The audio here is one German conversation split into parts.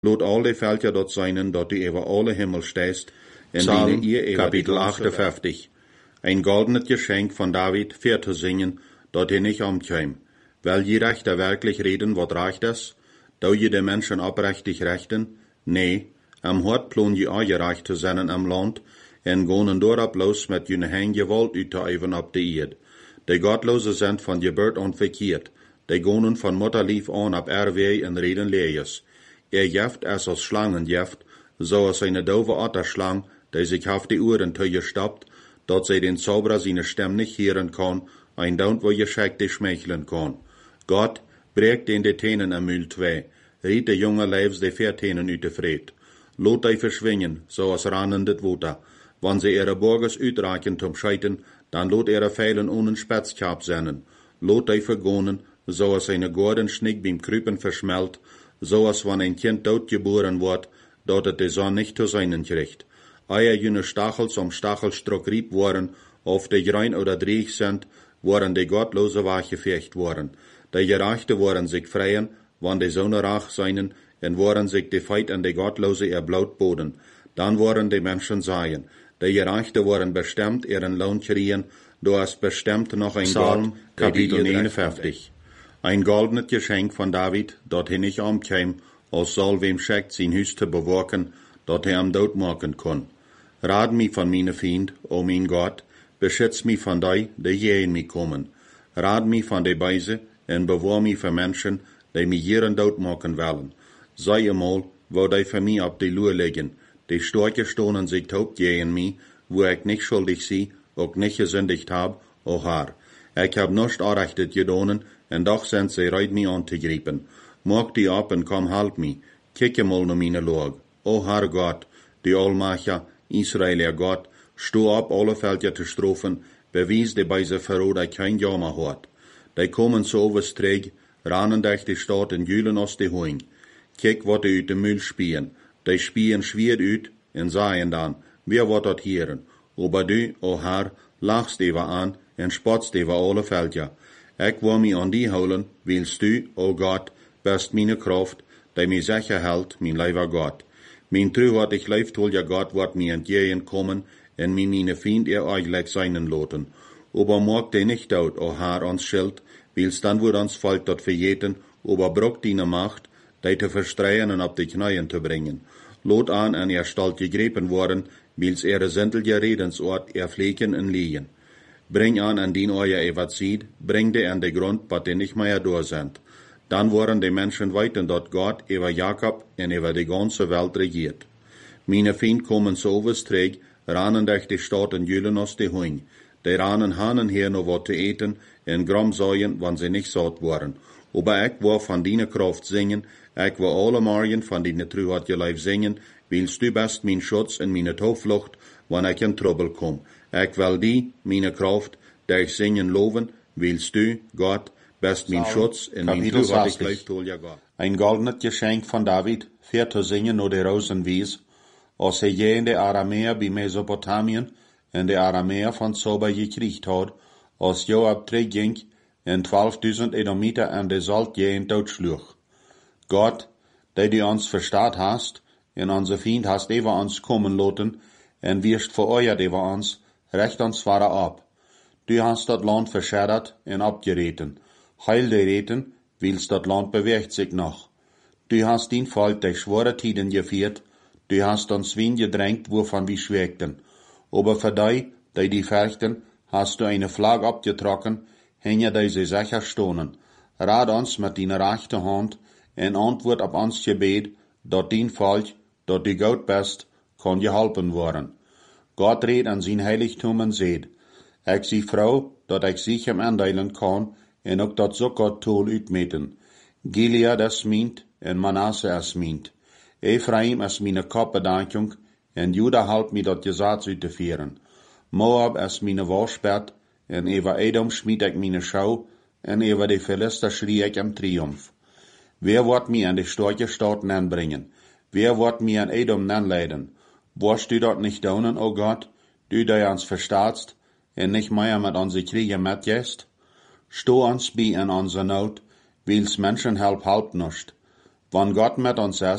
Lot alle Völker dort seinen, dort du über alle Himmel stehst, in Psalm, ihr Kapitel 58. Ein goldenes Geschenk von David, für zu singen, dort ihr nicht umkäm. Weil je rechter wirklich reden, wat reicht es? Da je de Menschen oprechtig rechten? Nee, am Hort plon je auch gerecht zu sein am Land, en gonen dorab los mit jene Hein Gewalt uitzuüben op de Erd. De Gottlose sind von Geburt an verkehrt, de gonen von Mutterlief an ab RW en reden lees. Jeft es als Schlangen jeft, so als eine dove Otterschlang, die sich auf die Ohren gestoppt, dat sie den Zauberer seine Stimme nicht hören kann, ein Daunt, wo Geschickte schmeicheln kann. Gott breekt den de Tenen am Mühl zwei, riet de junge Leibs de 14 uit de Fred. Lot die verschwingen, so als rannendet Water. Wann sie ihre Borgers uitreichen zum Scheiten, dann lot ihre Pfeilen ohne Spätzkap sennen. Lot die vergonen, so als eine Gordon Schnick beim Krüpen verschmelt, so als wenn ein Kind dort geboren wird, dort het de Sonne nicht zu seinen kriegt. Eier jene Stachels am Stachelstock rieb worden, auf de grein oder dreig sind, waren de Gottlose wachgefecht worden. De Gerechte waren sich freien, wann de Sonne rach seinen, en waren sich de Feit an de Gottlose erblaut boden. Dann waren de Menschen seien. De Gerechte waren bestimmt ihren Lohn kriegen, do es bestimmt noch ein Psalm, Gott, Kapitel 59. Ein goldenes Geschenk von David, dort er nicht umkäm, als soll wem schickt sein Hüs zu bewaken, dort er am Tod machen kann. Rad mich von meine Feind, o mein Gott, beschütz mich von die, die gegen mich kommen. Rad mich von de Beise, en bewahr mich von Menschen, die mich ihren Tod machen wollen. Sei einmal, wo die für mich auf die Luhr liegen, die Storche stohnen sich taub gegen mich, wo ich nicht schuldig sie, auch nicht gesündigt hab, o Herr. Ich hab nicht anrechtet gedonen, en doch sind sie reit mich anzugreifen. Mach die ab und komm halt mich. Kicke mal no meine Log. O Herr Gott, die Allmacher, Israeler Gott, sto ab alle Völker zu strofen, bewies die Beise Verrot, die kein Jammer hat. Die kommen so overstreeg, rannen durch die Stadt in Jülen aus die Hoing. Kijk wat die uit de Müll spielen. Die spielen schwer uit en sagen dann, wer wird dort hören? Aber du, o Herr, lachst über an en spotst über alle Völker. Ich will mich an die holen, willst du, o Gott, bist meine Kraft, die mich sicher hält, mein lieber Gott. Mein treuhartig leibtolger Gott wird mir entgegenkommen, en mir meine Feind ihr eigentlich seinen loten. Aber mag die nicht dort, o Herr, ans Schild, willst dann wird uns Volk dort verjeten, aber brock deine Macht, die zu verstreuen und auf die Knien zu bringen. Lot an ihr Stalt gegriffen worden, willst ihre sämtliche Redensort erpflegen und liegen. Bring an den euer Evazid, bring die an den Grund, wat die nicht mehr da sind. Dann waren die Menschen weiten dort Gott über Jakob und über die ganze Welt regiert. Meine Feind kommen so overstreeg, rannen durch die Stadt und jülen aus die Hoing. Die rannen hanen her noch wat zu eten, en gram säuen, wann sie nicht satt waren. Aber ich will von deiner Kraft singen, ich will alle Marien von deiner treuhartige Leib singen, willst du best mein Schutz und meine Tauflucht, wann ich in Trouble komm. Ich will die, meine Kraft, der ich singen loben, willst du, Gott, best mein Schutz und mein treuhartige Leib, Gott. Ein goldenes Geschenk von David, für zu singen nur die Rosenwies, als er je in der Aramäer bei Mesopotamien, in der Aramäer von Soba gekriegt hat, als Joab terugging, en 12.000 Edomiter an de Salt je in Tod schlug. Gott, der du uns verstaat hast, en onze Feind hast über uns kommen lassen, en wirst vereuert über uns, recht uns Vater ab. Du hast dat Land verschädert en abgereten. Heil de Reten, willst dat Land bewegt sich noch. Du hast den Volk durch schwere Tiden geführt, du hast uns Wien gedrängt, wovon wir schwägten. Aber für die fürchten, hast du eine Flagge abgetrocken, hänge diese sicher stonen. Rat uns mit deiner rechten Hand, en Antwort auf uns Gebet, dort dein Volk, dort du Gott bist, kann geholpen worden. Gott redt an sein Heiligtum und seht, ich sie Frau, dort ich sich ihm andeilen kann, en ook dat so Gott tool uitmeten. Gilead es meint, en Manasse es meint. Ephraim es meine Kopfbedankung, en Juda halpt mir dat Gesetz uitzuführen. Moab es meine Waschbett, en über Edom schmied ich meine Schau, en über die Philister schrie ich im Triumph. Wer wird mir an die starke Stadt bringen? Wer wird mir an Edom leiden? Wirst du dort nicht daunen, o Gott, du der uns verstaatst, en nicht mehr mit unsere Kriege mitgehst? Sto uns bei in unserer Not, wils Menschenhelp halbt nicht. Wann Gott mit uns ist,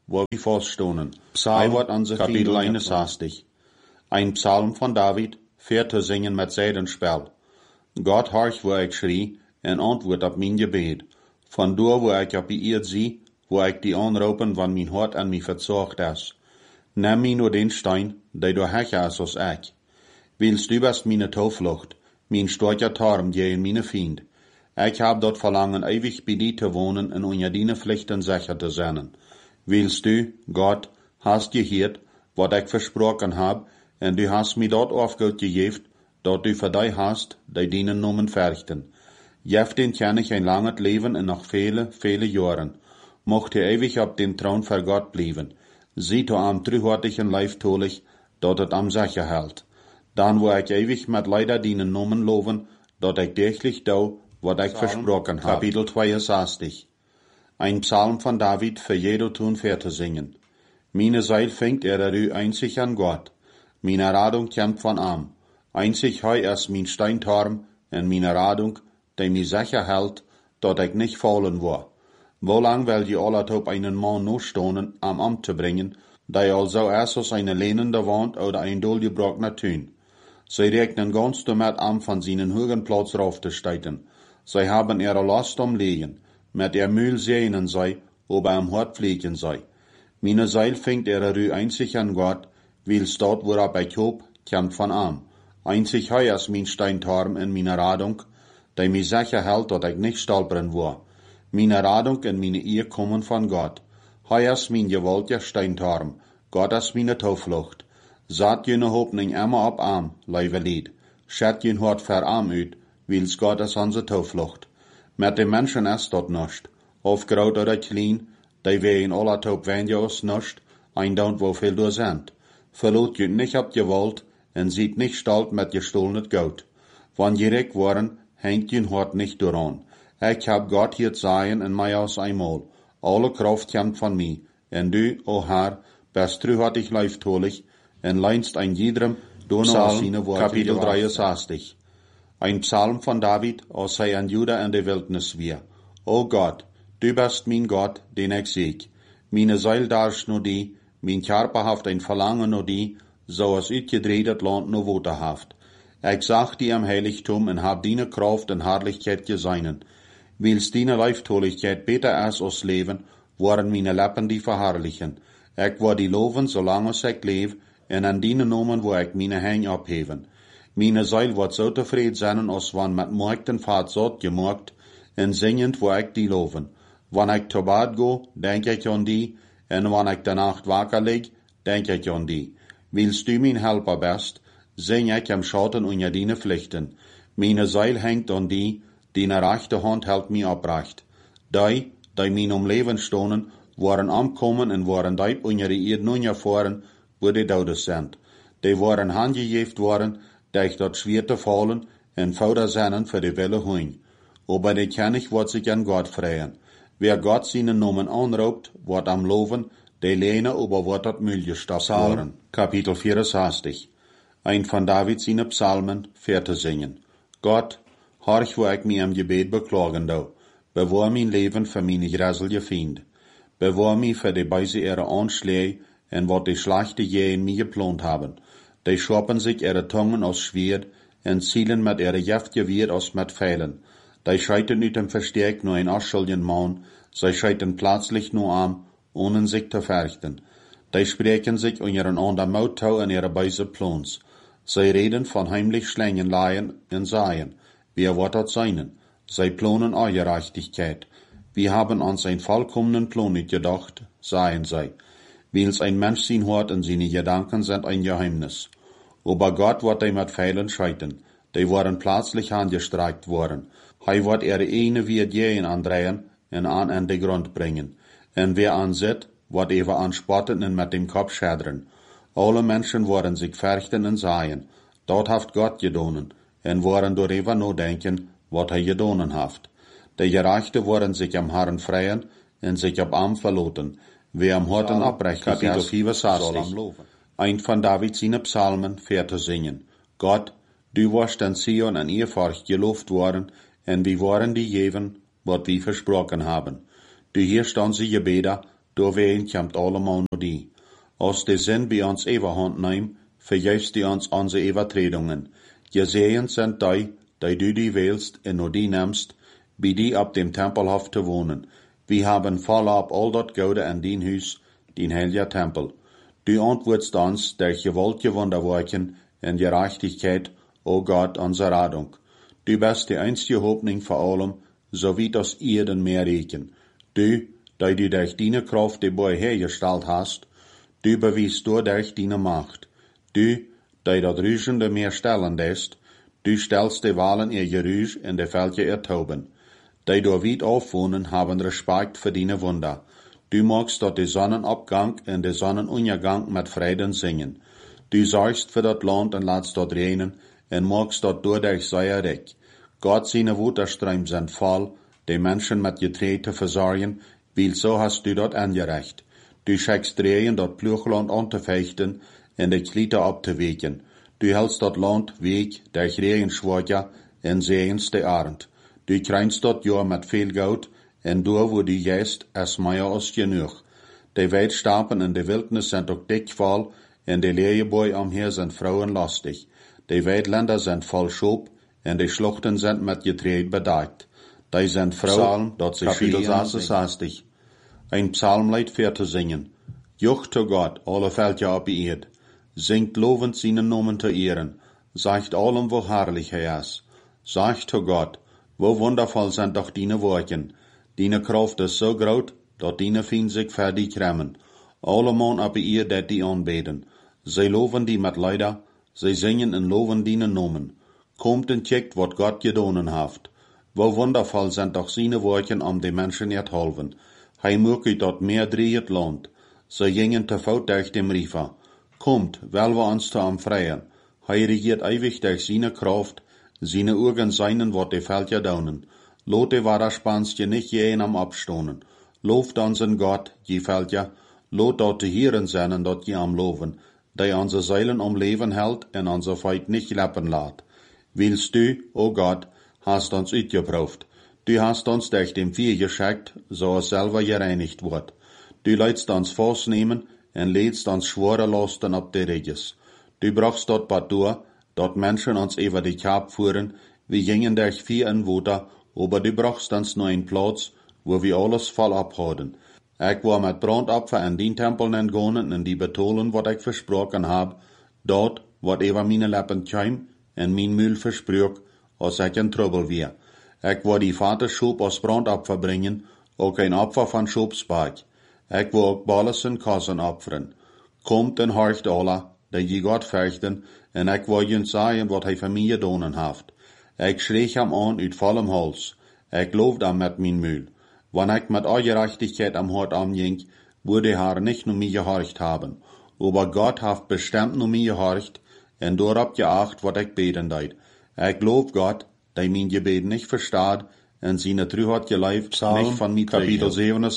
wo wir feststonden. Psalm, Kapitel 61. Ein Psalm von David, zu singen mit Seidenspel. Gott horch, wo ich schrie, en antwoord op mijn gebed. Van door wo ik op die eerd zie, wo ik die aanroepen, van mijn hart en mij verzocht is. Neem mij nur den Stein, die du hecher is als ik. Willst du bist meine Toevlucht, mijn starker Tarm gegen meine Fiend. Ich hab dort verlangen, ewig bei dir zu wohnen und unter deine Pflichten sicher zu sein. Willst du, Gott, hast gehört, was ich versprochen hab, und du hast mir dort aufgehört gegeben, dort du für dich hast, die deinen Namen fürchten. Jef den kann ich ein langes Leben und noch viele, viele Jahren. Mocht er ewig auf dem Thron für Gott bleiben. Sieht er am trühhartigen Leib tolich, dort es am sicher hält. Dann wo ich ewig mit leider deinen Namen loben, dort ich täglich do, was ich versprochen habe. Kapitel 62. Ein Psalm von David für jeder Tun zu singen. Meine Seil fängt einzig an Gott. Meine Radung kommt von Am. Einzig heu ist mein Steintarm und meine Radung, die mich sicher hält, dort ich nicht fallen war. Wo lang will die alle op einen Mann noch stonen, am Amt zu bringen, der also erst aus einer lehnende Wand oder ein durchgebrochener Tün. Sie rechnen ganz damit an, von seinen hohen Platz raufzusteigen. Sie haben ihre Last umlegen, mit ihr Mühl sehnen sei, ob am Hort pflegen sei. Meine Seil fängt ihre Rüh einzig an Gott, weil's dort, worauf ich hob, kommt von Am. Einzig heu ist mein Steintarm in meiner Radung, die mich sicher hält, dass ich nicht stolpern war. Meine Radung und meine Ehe kommen von Gott. Heu ist mein gewaltiger Steintarm, Gott ist meine Toevlucht. Saat jene Hoffnung immer ab Am, leive Lied. Schät jen Hort ver Am uit, weil's Gott ist unsere Toevlucht. Mit den Menschen ist dort nicht. Aufgraut oder klein, die wir in aller Top wenigstens nicht, eindaunt wo viel du sind. Verlot jen nicht ab Gewalt, und sieht nicht stolz mit gestohlenes Gold. Wann jerig waren, hängt jen Hort nicht daran. Ich hab Gott hier sein in mij aus einmal. Alle Kraft kommt von mir. Und du, o Herr, bist trühhartig leiftolig, und leinst ein jedem Psalm, Kapitel 63. Ein Psalm von David, als sei an Juda in der Wildnis wir. O Gott, du bist mein Gott, den ich sieg. Meine Seil darfst nur die, mein Körper haft ein Verlangen nur die, so als uitgedredet Land nur Wote haft. Ich sag dir am Heiligtum und hab deine Kraft und Herrlichkeit geseinen. Weil's deine Leiftoligkeit beter ist als Leben, waren meine Lippen die verherrlichen. Ich war die loven, solange ich lebe, und an deine Namen wo ich meine Hänge abheben. Meine Seil wird so zufrieden sein, als wann mit Markten Fahrt satt gemacht, und singend wo ich die loven. Wann ich zu Bad go, denk ich an die, und wann ich der Nacht wacker lig, denk ich an die. Weil's du mein Helfer bist, sing ich am Schatten unter deine Pflichten. Meine Seil hängt an die, deine rechte Hand hält mich abrecht. Die mein Leben stonen, waren ankommen und waren deib unter die Erde nun erfahren, wo die Todes sind. Die waren handgejeft worden, die ich dort schwer zu fallen, und fauder seinen für die Welle huin. Aber die kann ich, wat sich an Gott freien. Wer Gott seinen Namen anraubt, wird am Loven, die lehne über wat dat Müll gestoppt waren. Kapitel 64. Ein von David seine Psalmen, zu singen. Gott, horch, wo ich mir im Gebet beklagen do. Bewahr mein Leben für meine gräselige Fiend. Bewahr mich für die Beise ihre Anschläge und wat die schlechte Jähen mir geplant haben. Die schoppen sich ihre Zungen aus Schwert und zielen mit ihre Giftgewehr aus mit Pfeilen. Die scheitern nicht im Versteck nur ein Aschuldigen Mann, sie scheitern plötzlich nur an, ohne sich zu fürchten. Die sprechen sich in ihren anderen Mauttau in ihre Beise Plons. Sie reden von heimlich Schlängenleihen und Seien. Wer wird das seinen? Sie planen eure Gerechtigkeit. Wir haben uns einen vollkommenen Plan nicht gedacht, seien sie. Weil's ein Mensch sein Hort und seine Gedanken sind ein Geheimnis. Aber Gott wird die mit Pfeilen scheiten. Die waren plötzlich angestreikt worden. Hij wird ihre eine wie jähen andrehen und an den Grund bringen. Und wer ansieht, wird even anspotten und mit dem Kopf schädern. Alle Menschen worden sich fürchten und sagen, dort haft Gott gedonen, und worden darüber nur denken, wat hij gedonen haft. Die Gerechte worden sich am Herrn freien und sich ab Arm verloten. Wer am Horten abbrecht, Kapitel 64. Ein von David seine Psalmen zu singen. Gott, du warst in Zion an ihr Furcht gelobt worden, und wir waren die Jeven, wat wir versprochen haben. Du hier stand sie Gebeder, doorheen komt allemaal naar die. Als de zin bij ons overhand neemt, vergeefst die ons onze overtredungen. Gezegend zijn die du die wählst en naar die nemst, bij die op dem Tempelhof te wonen. Wir haben volop al dat Goude en dien huis, dien heilige Tempel. Du antwoordst ons der gewaltige Wunderwerken en Gerechtigkeit, o Gott, onze Radung. Du bist die einzige Hoffnung vor allem, so wie das Erden mehr reken. Du, die du durch deine Kraft die Boy hergestellt hast, du bewiest durch deine Macht. Du, die dat Rüschende mehr stellen lässt, du stellst die Wahlen ihr Gerüsch in de Völker ertauben. Die door weit aufwohnen, haben Respekt für deine Wunder. Du magst dort die Sonnenabgang und die Sonnenuntergang mit Frieden singen. Du sorgst für dat Land und lässt dort regnen, und magst dort durch sei reich. Gott seine Waterströme sind voll, die Menschen mit Getreide zu versorgen, weil so hast du dort angerecht. Du schickst Regen dort Pluchland anzufechten und die Kliete abzuwegen. Du hältst dort Land weg, durch Regenschwager, und segens die Arend. Du kreinst dort ja mit viel Geld, und da wo du gehst, ist mehr als genug. Die Weidstapen in der Wildnis sind auch dick voll, und die Leheboi umher sind frauenlastig. Die Weidländer sind voll Schop, und die Schluchten sind mit Getreide bedeckt. Die sind Frauen, dort sie Kapitel 66. Ein Psalmlied für zu singen. Jucht zu Gott, alle Völker auf die Erde. Singt lovend seinen Namen zu ehren. Sagt allem, wo herrlich er ist. Sagt zu Gott, wo wundervoll sind doch deine Worten. Deine Kraft ist so groß, dat deine Feind sich für die kremmen. Alle Mann auf ihr, dat die anbeten. Sie loven die mit Leider, sie singen und loven deine Namen. Kommt und checkt, wat Gott gedonen haft. Wo wundervoll sind doch seine Worten die Menschen erhalven. Hij mögt dort mehr dreht Land. Sie gingen te voet durch dem Riefer. Kommt, weil wir uns zu am freien. Hij regiert ewig durch seine Kraft, seine Augen seinen, wat die Völker daunen. Lot die Waderspanstje nicht jeden am abstonen. Looft unseren Gott, die Völker, lot dort die Hieren seinen, dort je am loven, die unsere Seelen am Leben hält en unser Feind nicht leppen lässt. Willst du, o Gott, hast uns uitgeprüft. Du hast uns durch dem Vieh geschickt, so es selber gereinigt wird. Du leidst uns Vorsnehmen en lädst uns schwere Lasten ab die Reges. Du brachst dort durch, dort Menschen uns über die Kap fuhren, wir gingen durch Vieh in Water, aber du brachst uns nur einen Platz, wo wir alles voll abhaden. Ich war mit Brandopfer in den Tempel entgangen und die betonen, wat ich versprochen hab, dort, wat über meine Lippen kam, en mein Mühl versprüch, als ich in Trouble wär. Ich war die Vaterschub aus Brandopfer bringen, auch ein Opfer von Schubsberg. Ich war auch Balles und Kassen opfern. Kommt und horcht alle, die je Gott fürchten, en ich war jens sagen, wat hij für mich gedonen haft. Ich schreich am an uit vollem Hals. Ich loofde am mit mein Mühl. Wann ich mit Gerechtigkeit am Hort anging, würde er nicht nur mir gehorcht haben. Aber Gott hat bestimmt nur mir gehorcht, en dorab geacht, wat ich beten deid. Ich lob Gott, der mein Gebet nicht versteht, en seine True hat gelebt, nicht von mir Kapitel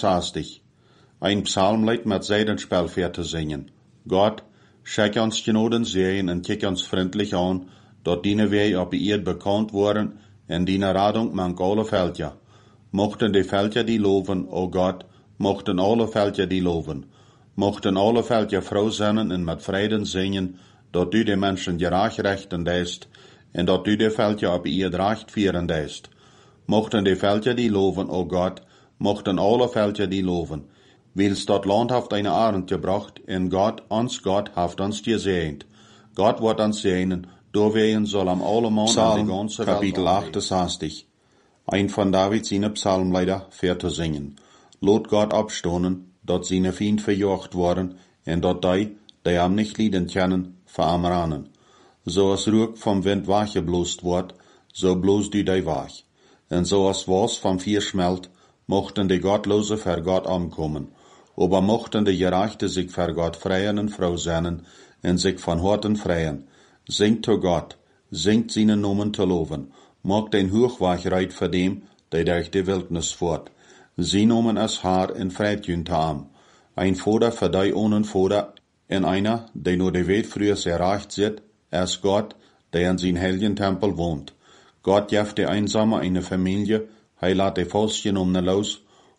67. Ein Psalmlied mit Seidenspel für zu singen. Gott, schick uns Genoden sehen und kick uns freundlich an, dort deine Wege auf die Erde bekannt worden, en deine Radung mank alle Völker. Mochten die Völker die loven, o Gott, mochten alle Völker die loven. Mochten alle Völker froh sein und mit Frieden singen, dort du die Menschen gerecht rechten lässt, en dort du die Völker auf ihr recht führen lässt. Mochten die Völker die loven, o Gott, mochten alle Völker die loven. Wils dat Land haft eine Arend gebracht, en Gott haft uns gesegnet. Gott wird uns segnen, doorwegen soll am allemal an die ganze Welt. Kapitel 68. Ein von David seine Psalmlieder für zu singen. Lot Gott abstonen, dort seine Feind verjocht worden, en dort die am nicht lieden können, veramranen. So as Ruck vom Wind wachgeblost wird, so bloßt du die wach. En so as was vom Vier schmelt, mochten die Gottlose für Gott ankommen. Aber mochten die Gerechte sich für Gott freien und froh sein, en sich von Horten freien. Singt zu Gott, singt seinen Namen zu loben. Mag den Hochwachreit für dem, der durch die Wildnis fährt. Sie nomen es Haar in Freitjün am. Ein Vater für die ohne Vater, en einer, der nur die Welt früher erreicht sieht, ist Gott, der in sein heiligen Tempel wohnt. Gott jeft die Einsame eine Familie, lässt die Falschgenommene los,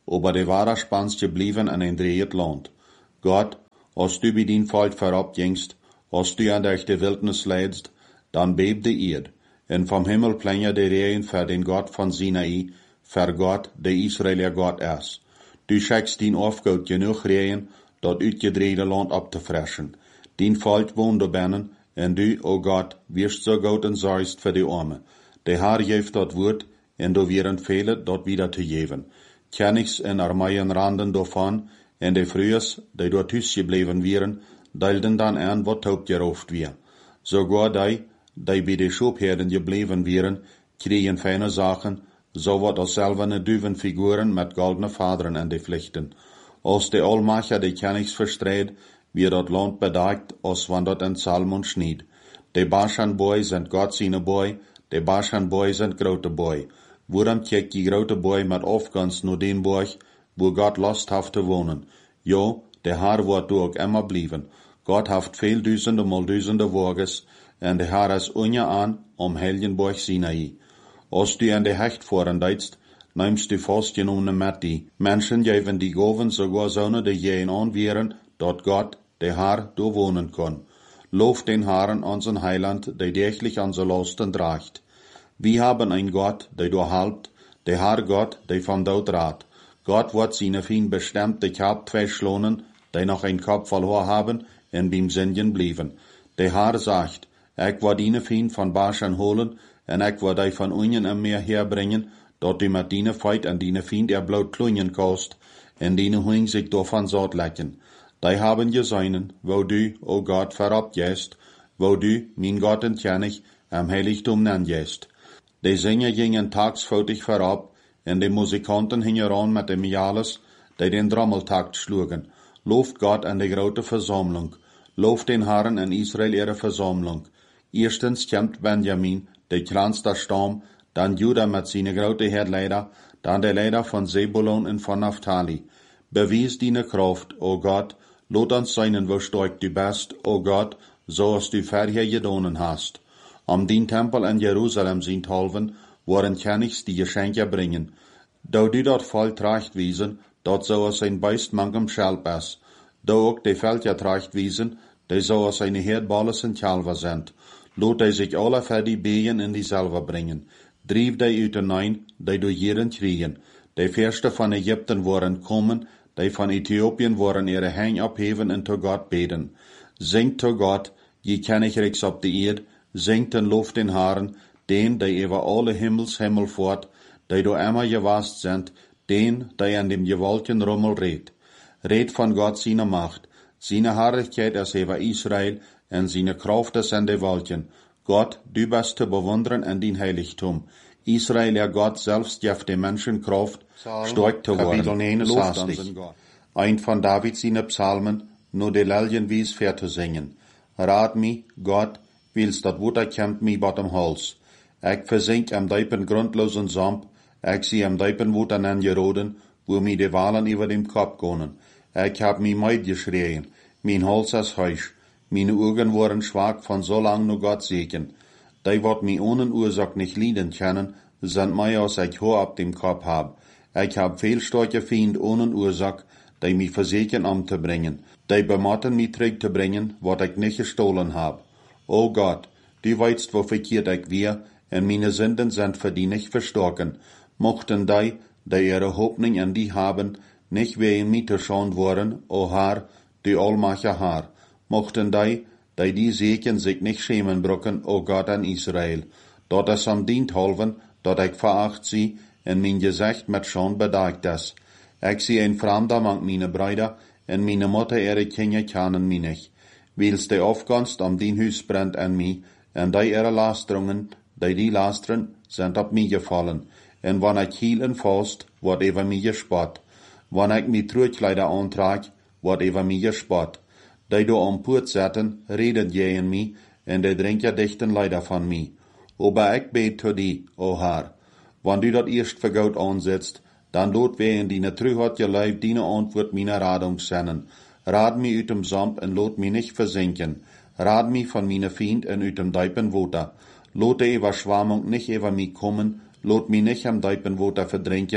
aber de wahre Spanske blieben in ein dreht Land. Gott, als du bij dien Volk verabgingst, als du an durch die Wildnis leidst, dann bebt die Erd, en vom Himmel plänja de Regen für den Gott von Sinai, für Gott, der Israelier Gott ist. Du schickst dien Aufgaut genug Regen, dat uitgedreide Land ab te fressen. Dien Volk woont er binnen, en du, o Gott, wirst so gut en zorgst für die Arme. De Haar geeft dat woord, en du wieren vele dat wieder te geven. Kennigs en armeien randen davon, en de Frühers, die dort gebleven wieren, deilden dan aan wat opgerooft weer. Sogar die bij de Schubherden gebleven wieren, kregen feine Sachen, so wat als zelfene Duvenfiguren met goldene vaderen en de vlechten. Als de Almacher de Kennigs verstreed, wie dat Land bedagt, als wann dat in Salmon schnied. De Baschanboy sind Gott seine Boy, de Baschanboy sind grote Boy. Waarom kijkt die grote Boy met afgunst naar den Borg, wo Gott lust heeft te wonen? Ja, de Haar wordt du ook immer blieben. Gott heeft veel duizende Wages, en de Haar is unja aan, Helgenborg Sinai. Als du an de Hecht voeren deitst, nimmst du vastgenomen met die. Menschen geven die Goven sogar zonder de jeen aanweren, dat Gott, de Haar, du wonen kon. Lof den Haaren unseren Heiland, der täglich unsere Lasten tragt. Wir haben ein Gott, der du halbt, der Herr Gott, der vom Tod rat. Gott wird seine Fien bestimmt, der Kap verschlonen, der noch ein Kopf verloren haben, und beim Sündigen blieben. Der Herr sagt, ich will deine Fien von Baschan holen, und ich will dich von unten am Meer herbringen, dort du mit deine Feit an deine Fien der Blut klungen kannst, und deine Huing sich davon satt lecken. Die haben gesehen, wo du, o Gott, verabgehst, wo du, mein Gott und König, am Heiligtum nennst. Die Sänger gingen tagsfeutig vorab, und die Musikanten hingen ran mit dem Jales, die den Trommeltakt schlugen. Loft Gott an die grote Versammlung. Loft den Herren in Israel ihre Versammlung. Erstens kämmt Benjamin, der kleinste Stamm, dann Judah mit seine grote Herdleider, dann der Leider von Zebulon und von Naphtali. Bewies deine Kraft, o Gott, lot uns seinen, wo stark du bist, o Gott, so als du vorher gedonen hast. Am den Tempel in Jerusalem sind halven, waren Königs die Geschenke bringen. Da du dort voll tracht wiesen, dort so als ein Beist mangem Schelp ist. Da auch die Felder tracht wiesen, die so als eine Herdballes und Kalver sind. Lot die sich alle für die Behen in die Selber bringen. Drief die uit hinein, die durch jeden kriegen. Die Fürsten von Ägypten waren kommen, die von Äthiopien waren ihre Hänge abheben und zu Gott beten. Singt zu Gott, je Königreichs auf die Erde, singt den Luft den Haaren, den, die über alle Himmel fort, die du immer gewast sind, den, die an dem gewaltigen Rummel redt. Red von Gott seine Macht, seine Herrlichkeit ist über Israel, und seine Kraft ist in die Wolken. Gott, du bist zu bewundern in dein Heiligtum. Israel, ja Gott selbst, gibt den Menschen Kraft, stark zu werden. Loft dich. Ein von David seine Psalmen, nur die Liljenwies für zu singen. Rat mi, Gott, willst dat Wutter kämmt mi bottom Hals. Ich versink am diepen grundlosen Samp, ich sie am diepen Wutter nen geroden, wo mi de Walen über dem Kopf gonen. Ich hab mi meid geschrien, mein Hals ist heisch, meine Augen waren schwach von so lang nur Gott segen. Die wat mi ohne Ursache nicht lieden können, sind mei aus ich Haar ab dem Kopf hab. Ich hab viel starke Feind ohne Ursache, die mi verseken zu bringen. Die bematten mi zurück zu bringen, wat ich nicht gestohlen hab. O Gott, du weißt, wo verkehrt ich wir, und meine Sünden sind für die nicht verstorken. Mochten die ihre Hoffnung an die haben, nicht wegen mir zu schauen worden, o Herr, du allmacher Herr. Mochten die Segen sich nicht schämen brocken, o Gott an Israel. Dort es am dient halven, dort ich veracht sie, und mein Gesicht mit Scham bedagt es. Ich sie ein Fremder mang meine Brüder, und meine Mutter ihre Kinder kennen mich nicht. Wils die Aufgunst am den Hus brennt an mich, und die ihre Lasterungen, die lastern, sind ab mir gefallen. Und wann ich hiel und fast, wird über mich gespott. Wann ich mi Trutkleider antrag, wird über mich gespott. Die du am Purt setzen, reden je in mich, und die trinken dichten Leider von mir. Aber ich bet zu die, o Herr. Wann du dat erst für Gott ansetzt, dann lot wir in deine Trüheit geleib deine Antwort meiner Radung sennen. Rad mi uit dem Samp en lot mi nicht versinken. Rad mi von meine Feind en uit dem diepen Water. Lot die Überschwammung nicht über mi kommen, lot mi nicht am diepen Water verdrinken,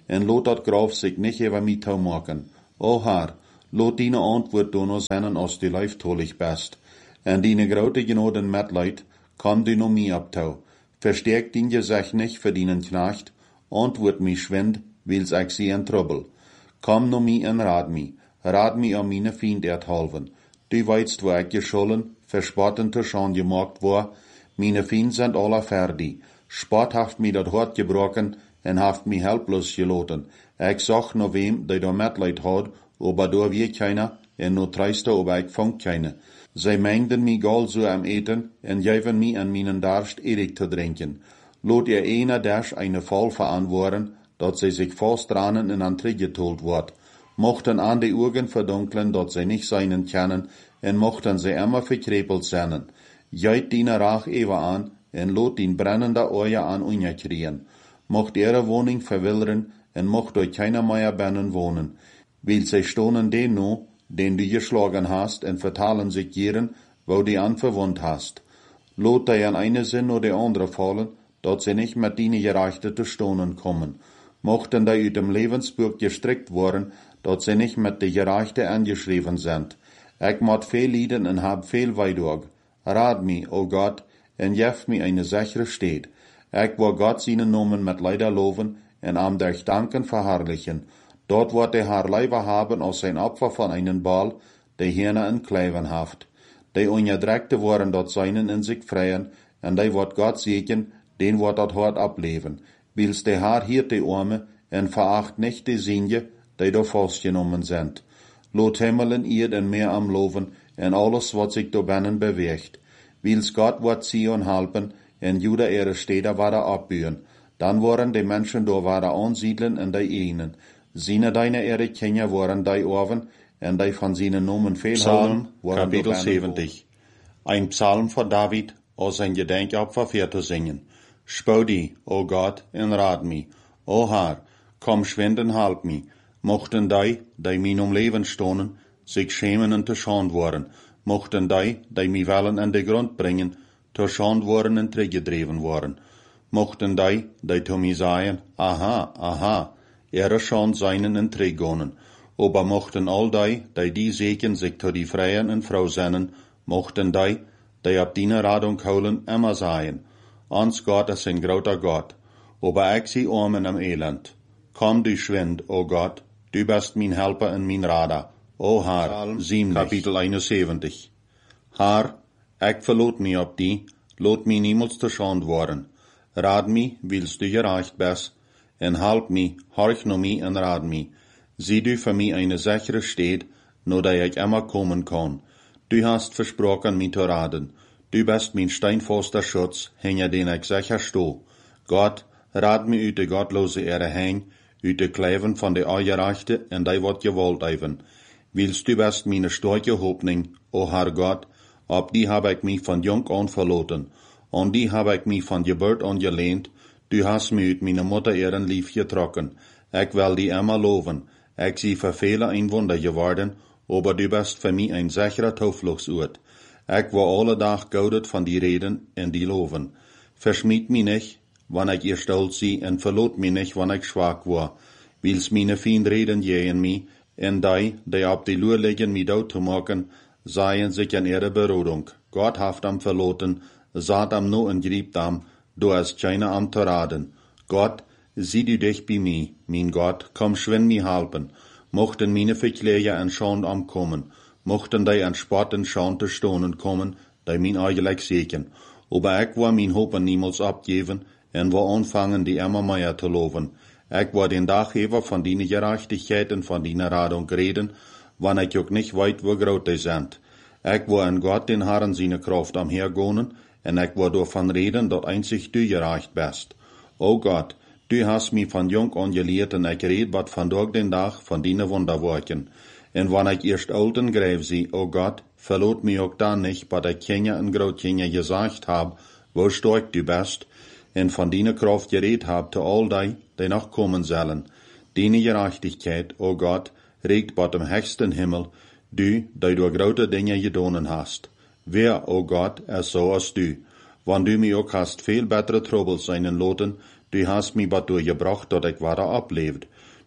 en lot dat graf zich niet over mij te maken. O Herr, lot die antwoord doen zijn als die leiftolig best. En die grote genoden metleid, kom du no mij op toe. Versterk dien gezegd niet voor die knecht, antwoord mij schwind, wils ik zie in trouble. Kom no mij en raad mij om mijn vriend erhalven. Du weißt, wo ik geschollen, verspotten te schon gemaakt war, meine vriend sind alle fertig. Spot haft mij dat hart gebroken, en haft mij helplos geloten. Ik zag no wem, die daar metleid had, aber door wie keiner, en no treiste, aber ik vond keine. Zij mengden mij gal zo am eten, en geven mij an mijn darst erik te drinken. Lot ihr einer dash eine Fall verantworten, dat zij zich vastdranen en an Trigge told wordt. Mochten an die Augen verdunklen, dat zij nicht seinen kennen, en mochten zij immer verkrepelt zijn. Juit die Rach even aan, en lot die brennende Oje aan ungekrien. Mocht ihre Wohnung verwilderen, en mocht durch keiner mehr binnen wohnen. Weil zij stonen den no, den du geschlagen hast, en vertalen sich jeren, wo die an verwund hast. Lot die an eine Sinn oder die andere fallen, dat sie nicht mit die Gerechte te stonen kommen. Mochten die uit dem Levensbuch gestrickt worden, dat sie nicht mit die Gerechte angeschrieben sind. Ik moet veel lieden en hab veel weidog. Raad mij, o Gott, en geef mij eine sichere steed. Ik wil Gott seinen Namen mit Leider loven en am durch Danken verherrlichen. Dort wordt hij haar Leiber haben als sein Opfer von einen Ball, die Hirne en Kleiven haft. Die ongedrekte worden dat seinen in sich freien, en die wordt Gott segnen, den wordt dat hart ableven. Wils de haar hiert die Arme, en veracht nicht die Sinje, die da vastgenommen sind. Lot Himmel en Erd en meer am loven, en alles wat sich da binnen beweegt. Wils Gott wordt Zion helpen, en Juda ihre Städte waren abbühen. Dan worden die Menschen da waren ansiedeln en die ihnen. Sine deine ihre Kinder waren die Orven, en die von seinen Nomen veel Psalm, waren Kapitel 70. Ein Psalm von David, aus sein Gedenkopfer für zu singen. Spau die, o Gott, en raad mi. O Herr, komm schwind en help mi. Mochten die mij om leven stonen, zich schämen en te schand worden. Mochten die mij willen in de grond brengen, te schand worden en teruggedreven worden. Mochten die to mij zeggen, aha, aha, schand seinen en teruggonen. Aber mochten all die zeken zich to die Freien en Frau zennen, mochten die op die Radung houden, immer sagen, ons Gott is een groter Gott, aber ik zie armen am Elend. Komm du schwind, o Gott, du bist mein Helper en mein Rader. O Herr, zie mich. Kapitel 71. Herr, ik verloot mij op die, loot mij niemals te schand worden. Raad mij, wils du gerecht bist, en help mij, horch no mij en raad mij. Zie du für mij eine sichere steed, no dat ik immer kommen kan. Du hast versprochen mij te raden. Du bist mijn steinvaster Schutz, hinter den ik sicher sto. Gott, raad mij uit de godlose Erde heen, uit de Kleiven van de Ongerechte en die wat gewollt even. Wils du bist meine starke Hoffnung, o Herr Gott, op die heb ik mij van jong aan verloten, en die heb ik mij van Geburt aan geleend, du hast mij uit meine Mutter ihren lief getrokken. Ik wil die immer loven, ik zie für viele ein Wunder geworden, aber du bist für mich ein sicherer Zufluchtsort. Ik wil alle dag goudet van die reden en die loven. Verschmied mij nicht, wann ich ihr stolz zie, en verloot mij nicht, wann ich schwach war. Wils meine Fiend reden jeen mij, en die op die Loer liggen mij dood te maken, seien sich in ihre Berodung. Gott haft am verloten, saat am no en griebt am, du hast keine am te raden. Gott, sieh du dich bei mir, mein Gott, komm schwind mi helpen. Mochten meine Verkläger en Schand amkommen, mochten die an Spott en Schand te stonen kommen, die mein eigentlich seken. Aber ich war mein Hopen niemals abgeben, en war anfangen, die immer mehr zu loven. Ich war den Daggeber von die Gerechtigkeit en von die Radung reden, wann ich auch nicht weit wo groot die sind. Ich war in Gott den Herren seine Kraft am hergonen, en ich war davon reden, dat einzig du gerecht bist. O Gott, du hast mich von jung an gelehrt, en ich red wat von Tag den Tag von die Wunderwerken. En wann ich erst alten Gräf sie, o Gott, verlot mich auch dann nicht, wat ich Kinder en Grootkinder gesagt hab, wo stark du bist, en von die Kraft geredet hab zu all die noch kommen sollen. Deine Gerechtigkeit, o Gott, regt bot dem höchsten Himmel, du grote Dinge gedonen hast. Wer, o Gott, is so als du? Wann du mir auch hast viel bessere Troubles seinen loten, du hast mich bot durchgebracht, dat ich weder ablebt.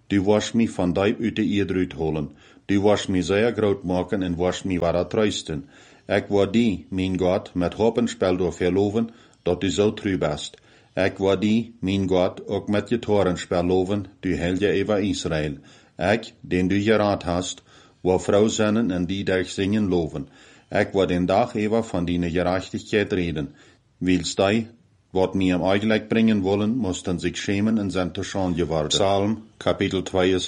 Du wirst mich van diep uit de Erde holen. Du wirst mich sehr groot maken en wirst mich wieder trösten. Ik wil die, mijn God, met hopenspel door verloven, dat du zo true bist. Ik wil die, mijn God, ook met je torenspel loven, du helje over Israël. Ik, den du geraad hast, wil vrouw zijn en die dich zingen loven. Ik wil den dag over van die gerechtigheid reden. Wils die, wat mij am eigenlijk brengen wollen, moesten zich schämen en zijn te schande geworden. Psalm, Kapitel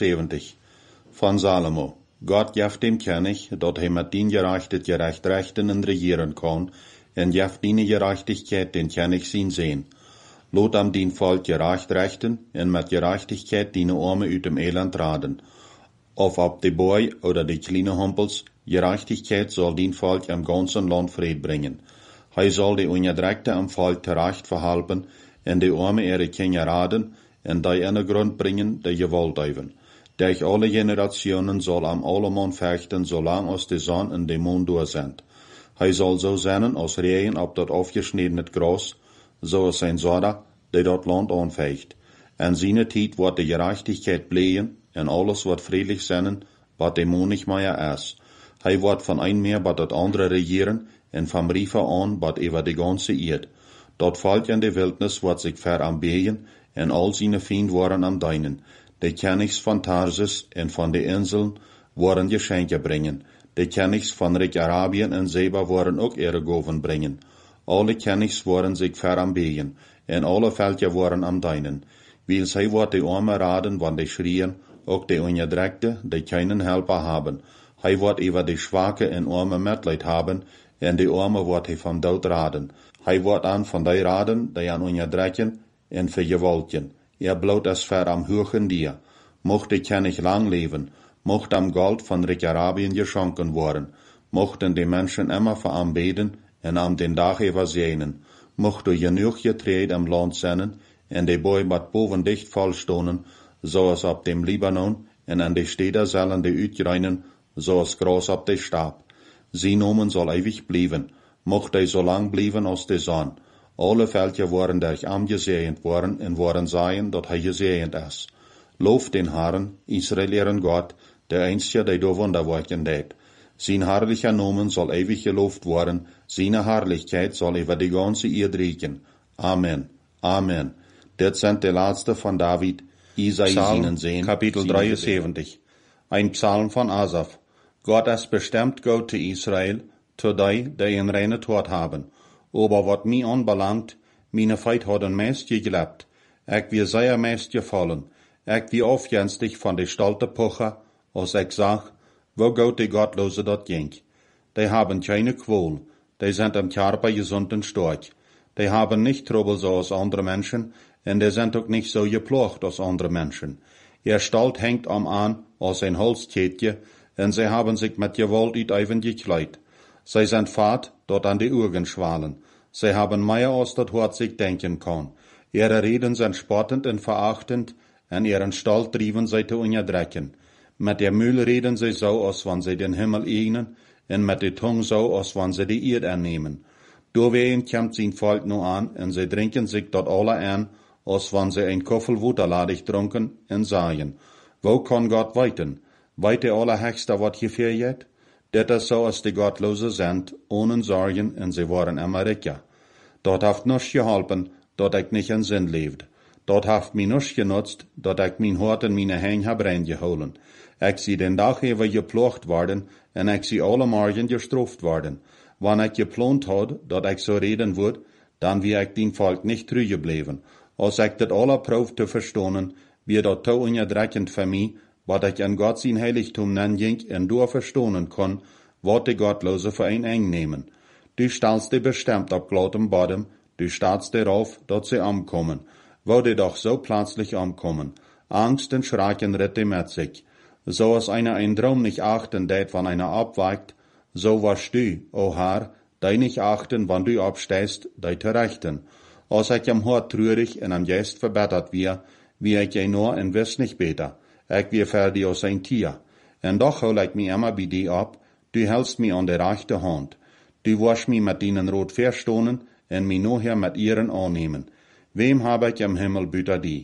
72 van Salomo. Gott jeft dem König, dat hij met dien gerecht rechten en regieren kan, en jeft die gerechtigkeit den König zien sehen. Lot am dien volk gerecht rechten, en met gerechtigkeit die arme uit dem Elend raden. Of op de boy oder de kleine Humpels, gerechtigkeit soll dien volk am ganzen Land Fried bringen. Hij zal de onderdrukte am volk terecht verhelpen, en de arme ihre Kinder raden, en die in de grond bringen, de gewaltuiven. Durch alle Generationen soll am allemann fechten, zolang als de zon en de mond door zijn. Hij zal zo zijn als regen op dat afgesnedene gras, zoals zijn zoda, die dat land aanveegt. En zijn tijd wordt de gerechtigheid blijven, en alles wordt vriendelijk zijn, wat de mond niet meer is. Hij wordt van een meer wat het andere regieren, en van brieven aan wat over de ganze eerd. Dat volk in de wildnis wordt zich ver aanbegen, en al zijn vrienden worden am deinen. De Königs van Tarsus en van de inseln worden geschenken brengen. De Königs van Rijk Arabien en Seba worden ook Eregoven brengen. Alle Königs worden zich ver aanbegen, en alle velden worden am deinen. Weil zij wordt de arme raden, want de schrien, ook de onderdrukte, die keinen helper hebben. Hij wordt over de schwache en arme metleid hebben, en de arme wordt hij van dood raden. Hij wordt aan van die raden, die aan onderdrukken en vergewaltigen. Bloot es ver am hogen dir. Mocht de König lang leven, mocht am Gold van Rijk Arabien geschonken worden, mochten de Menschen immer veraanbeden en am den Dag übersehen, mocht er genoeg getreed am Land zijn, en de boy wat boven dicht volstonen, zoals op dem Libanon, en an de steden zullen de uitgreinen, zoals gras op de stab. Sie nomen zal ewig blijven, mocht hij zo lang blijven als de zon. Alle velden worden durch gezegend worden en worden zijn dat hij gezegend is. Loof den Herrn, Israel ihren Gott, der einzige, der door wonderwerken deed. Zijn herrliche Nomen zal ewig geloofd worden, zijn herrlichkeit zal over de ganze eerd reichen. Amen. Amen. Dit zijn de laatste van David, Psalm, Kapitel 73. Ein Psalm von Asaf. Gott ist bestimmt Gott zu Israel, zu die een reine Tod haben. Aber wat mij anbelangt, meine Feit hadden meest geglebt. Ik wie sehr meest gefallen. Ik wie afjenstig van de stolte Puche, als ik zag, wo Gott de Gottlose dat ging. Die haben keine Qual, die sind am Körper gesund und stark. Die haben nicht Trouble so als andere Menschen, en die sind auch nicht so geplocht als andere Menschen. Ihr Stalt hängt am an als ein Holzketje, en sie haben sich mit Gewalt uiteiven gekleid. Sie sind fad, dort an die Augen schwalen. Sie haben mehr als das Hort sich denken kann. Ihre Reden sind spottend und verachtend, en ihren Stall trieben sie zu unterdrücken. Mit der Mühl reden sie so, als wenn sie den Himmel eignen, en mit der Tung so, als wenn sie die Erde annehmen. Doorwegen kommt sein Volk nur an, en sie trinken sich dort alle an, als wenn sie ein Koffel Wuterladig trunken, en sagen, wo kann Gott weiten? Weit der Allerhöchste wat gefährdet? Dit is so, als die Gottlose sind, ohne Sorgen, en sie waren immer richer. Dort haft nichts geholpen, dort ich nicht in Sinn lebt. Dort haft mi nichts genutzt, dort ich mein Hort in meine Hänge hab reingeholen. Ich sie den Tag über geplocht worden, en ich sie alle Morgen gestraft worden. Wann ich geplant had, dort ich so reden würd, dann wie ich den Volk nicht treu geblieben. Als ich dat alle proef zu verstonen, wie dat to unterdrückend für mich, wat ich an Gott sein Heiligtum nenging en door verstonen kon, wat de Gottlose für ein eng nehmen. Du stellst die bestimmt auf glattem Bodem, du startst darauf, dat sie ankommen. Wo die doch so plötzlich ankommen. Angst und Schrecken ritte mit sich. So als einer ein Traum nicht achten dät, wann einer abweicht, so warst du, o Herr, die nicht achten, wann du abstehst, die zu rechten. Als ich am Hort trürig en am Geist verbettert wie ich je nur en wiss nicht beter. Ich wie fertig aus ein Tier. En doch hol ich mich immer bei dir ab, du hältst mich an der rechten Hand. Du wirst mich mit ihnen rot verstonen, en mich nachher mit ihren annehmen. Wem habe ich im Himmel büter die?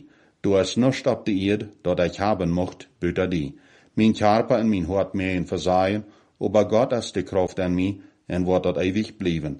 Du hast nichts op de Erde, dat ich haben mocht, büter die. Mein Körper en mein Hort mehr in versaaien, aber Gott ist die Kraft an mich, en wordt dat ewig blijven.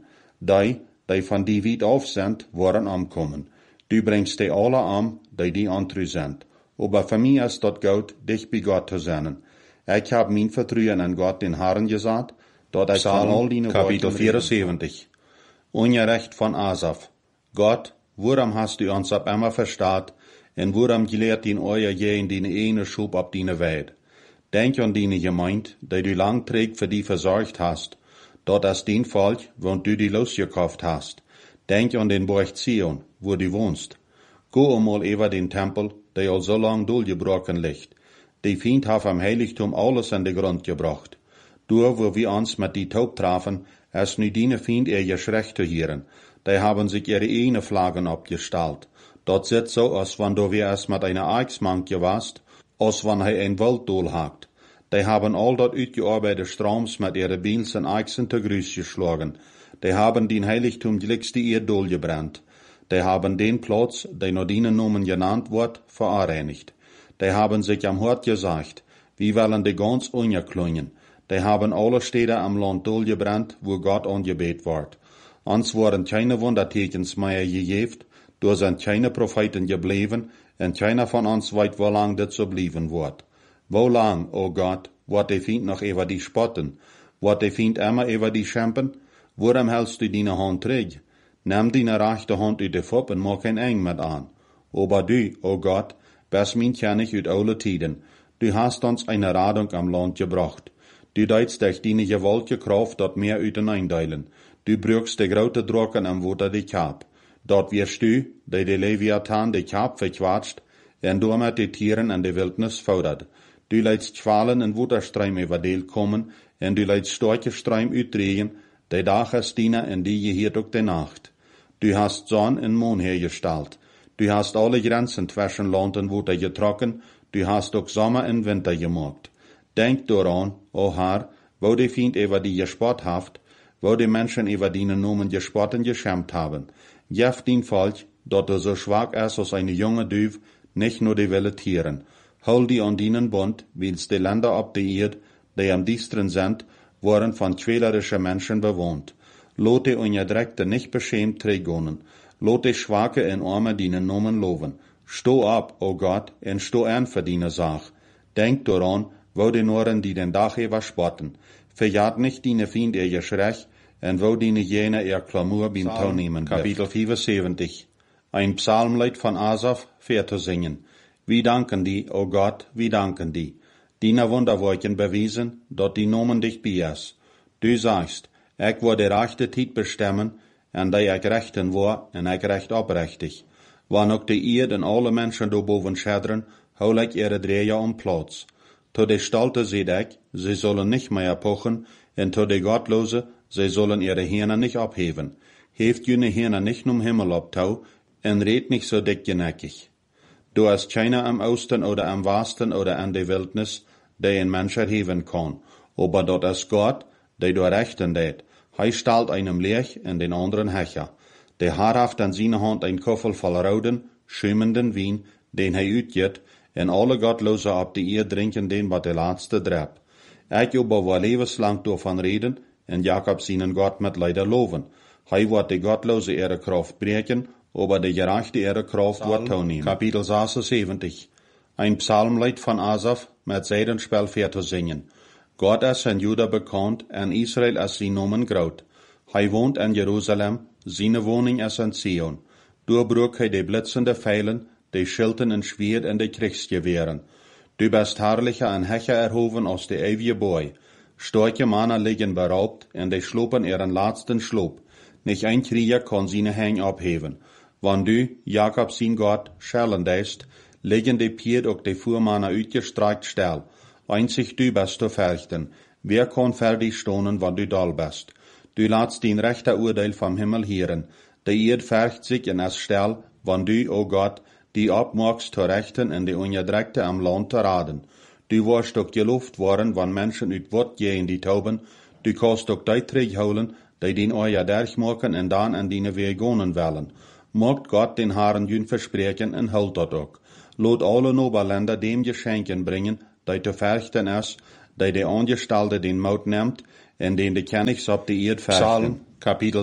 Die van die weit auf sind, worden omkommen. Du bringst die alle die antru sind. Aber für mich ist dat gut, dich bei Gott zu sein. Ich hab mein Vertrauen an Gott den Herrn gesagt, dat ich Psalm, all deine Kapitel Worte 74. Ungerecht von Asaf. Gott, warum hast du uns ab immer verstaat, en warum gelehrt in euer je in deine eine Schub ab deine Welt? Denk an deine Gemeinde, die du lang trägt für die versorgt hast, dort ist dein Volk, wo du die losgekauft hast. Denk an den Berg Zion, wo du wohnst. Go einmal über den Tempel, der al so lang durchgebrochen liegt. Die Feind hat am Heiligtum alles an den Grund gebracht. Du, wo wir uns mit die Taub trafen, ist nu deine Feind ihr Geschrecht zu hören. Die haben sich ihre eigene Flaggen abgestellt. Dort sieht so, als wenn du wie es mit einer Eichsmanke warst, als wenn ein Walddol hakt. Die haben all dort uitgearbeitete Stroms mit ihre Biels en Eichsen te Grüß geschlagen. Die haben den Heiligtum glicks die Erdol gebrannt. Die haben den Platz, der nach ihnen Namen genannt wird, verreinigt. Die haben sich am Hort gesagt, wir wollen die ganz ungeklungen. Die haben alle Städte am Land durchgebrannt, wo Gott angebet wird. Uns wurden keine Wundertekens mehr gegeben, da sind keine Propheten geblieben, und keiner von uns weiß, wo lang das so bleiben wird. Wo lang, o Gott, wird der Feind noch über die spotten? Wird der Feind immer über die schämpen? Warum hältst du deine Hand träg? Nimm deine rechte Hand uit de Fop und mach ein eng mit an. Aber du, o Gott, bist mein König uit alle Tiden. Du hast uns eine Radung am Land gebracht. Du deitst dich deine gewaltige Kraft dort mehr uiteinden. Du brückst die grote Drocken am Water die Kap. Dort wirst du, die Leviathan die Kap verquatscht, en damit die Tieren an die Wildnis fordert. Du leidst Qualen en Waterstreim über Deel kommen, en du leidst starke Streim uitdrehen, die Dag ist dienen en die gehiert ook de Nacht. Du hast Sonn en Mond hergestellt. Du hast alle Grenzen zwischen Land und Water getrokken, du hast ook Sommer en Winter gemacht. Denk daran, o Herr, wo die Feind über die gespott haft, wo die Menschen über deinen Namen gespott und geschämt haben. Gef dein Volk, dat er so schwach ist als eine junge Düv, nicht nur die wilde Tieren. Hol die an deinen Bund, wils die Länder ab der Erde, die am diestren sind, worden von quälerischen Menschen bewohnt. Lot die Unterdrückte nicht beschämt trägonen. Lot die Schwache in Arme deinen Namen loben. Sto ab, o Gott, en sto an für deine Sach. Denk daran, wo die Noren, die den Dach überspotten. Verjagt nicht deine Fiend ihr Geschrech, en wo deine jene ihr Klamur beim Tau nehmen. Kapitel 75. Ein Psalmlied von Asaf, zu singen. Wir danken die, o Gott, wir danken die. Deine Wunderwerken bewiesen, dort die Nomen dich bias. Du sagst, ich will die rechte Zeit bestimmen, en die ich rechten war, en ich recht oprechtig. Wann ook die Erde en alle Menschen do boven schädren, hol ich ihre Dreher um Platz. To die Stolte seht ich, sie sollen nicht mehr pochen, en to die Gottlose, sie sollen ihre Hirne nicht abheben. Heft jene Hirne nicht um Himmel abtau, en red nicht so dickgeneckig. Du hast keiner am Osten oder am Westen oder an der Wildnis, der ein Mensch erheben kann. Aber dort ist Gott, der du rechten det. Hij stellt einem Lech in den anderen Hecher. Der Herr haft an seine Hand ein Koffel voll roden, schäumenden Wein, den hij uitgiet, en alle Gottlose ab die Eer drinken den wat der laatste drep. Ich aber war lebenslang davon reden, en Jakob seinen Gott mit Leider loven. Hij wird die Gottlose ihre Kraft breken, aber die gerechte ihre Kraft wird taunehmen. Kapitel 76. Ein Psalmlied von Asaf mit Seidenspel zu singen. Gott ist in Juda bekannt, en Israel ist sein Nomen groot. Hij wohnt in Jerusalem, seine Wohnung ist in Zion. Durchbrug hij die blitzende Pfeilen, die Schilden en Schwert en die Kriegsgewehren. Du bist herrlicher en Hecher erhoven aus der ewige Boy. Starke Männer liegen beraubt, en die schlupen ihren letzten Schlup. Nicht ein Krieger kann seine Hänge abheben. Wann du, Jakob sein Gott, schellen deist, liegen die Pied ook die Fuhrmänner uitgestreckt still. Einzig du bist zu fürchten. Wer kann für dich stonen, wann du doll bist? Du lässt den rechter Urteil vom Himmel hören. Die Erd fürcht sich in es still, wann du, o Gott, die abmachst zu rechten und die Unterdrückte am Land zu raden. Du warst doch geluft worden, wann Menschen uit Wort gehen die Tauben. Du kannst doch die terugholen, die den euer durchmachen und dann an deine Wege gehen wollen. Mogt Gott den Herren jün versprechen und hält dat ook. Lot alle Noberländer dem Geschenken bringen, die te verchten is, die de Angestellte den Maut nimmt, en den de Kenigs op de Eerd verchten. Psalm, Kapitel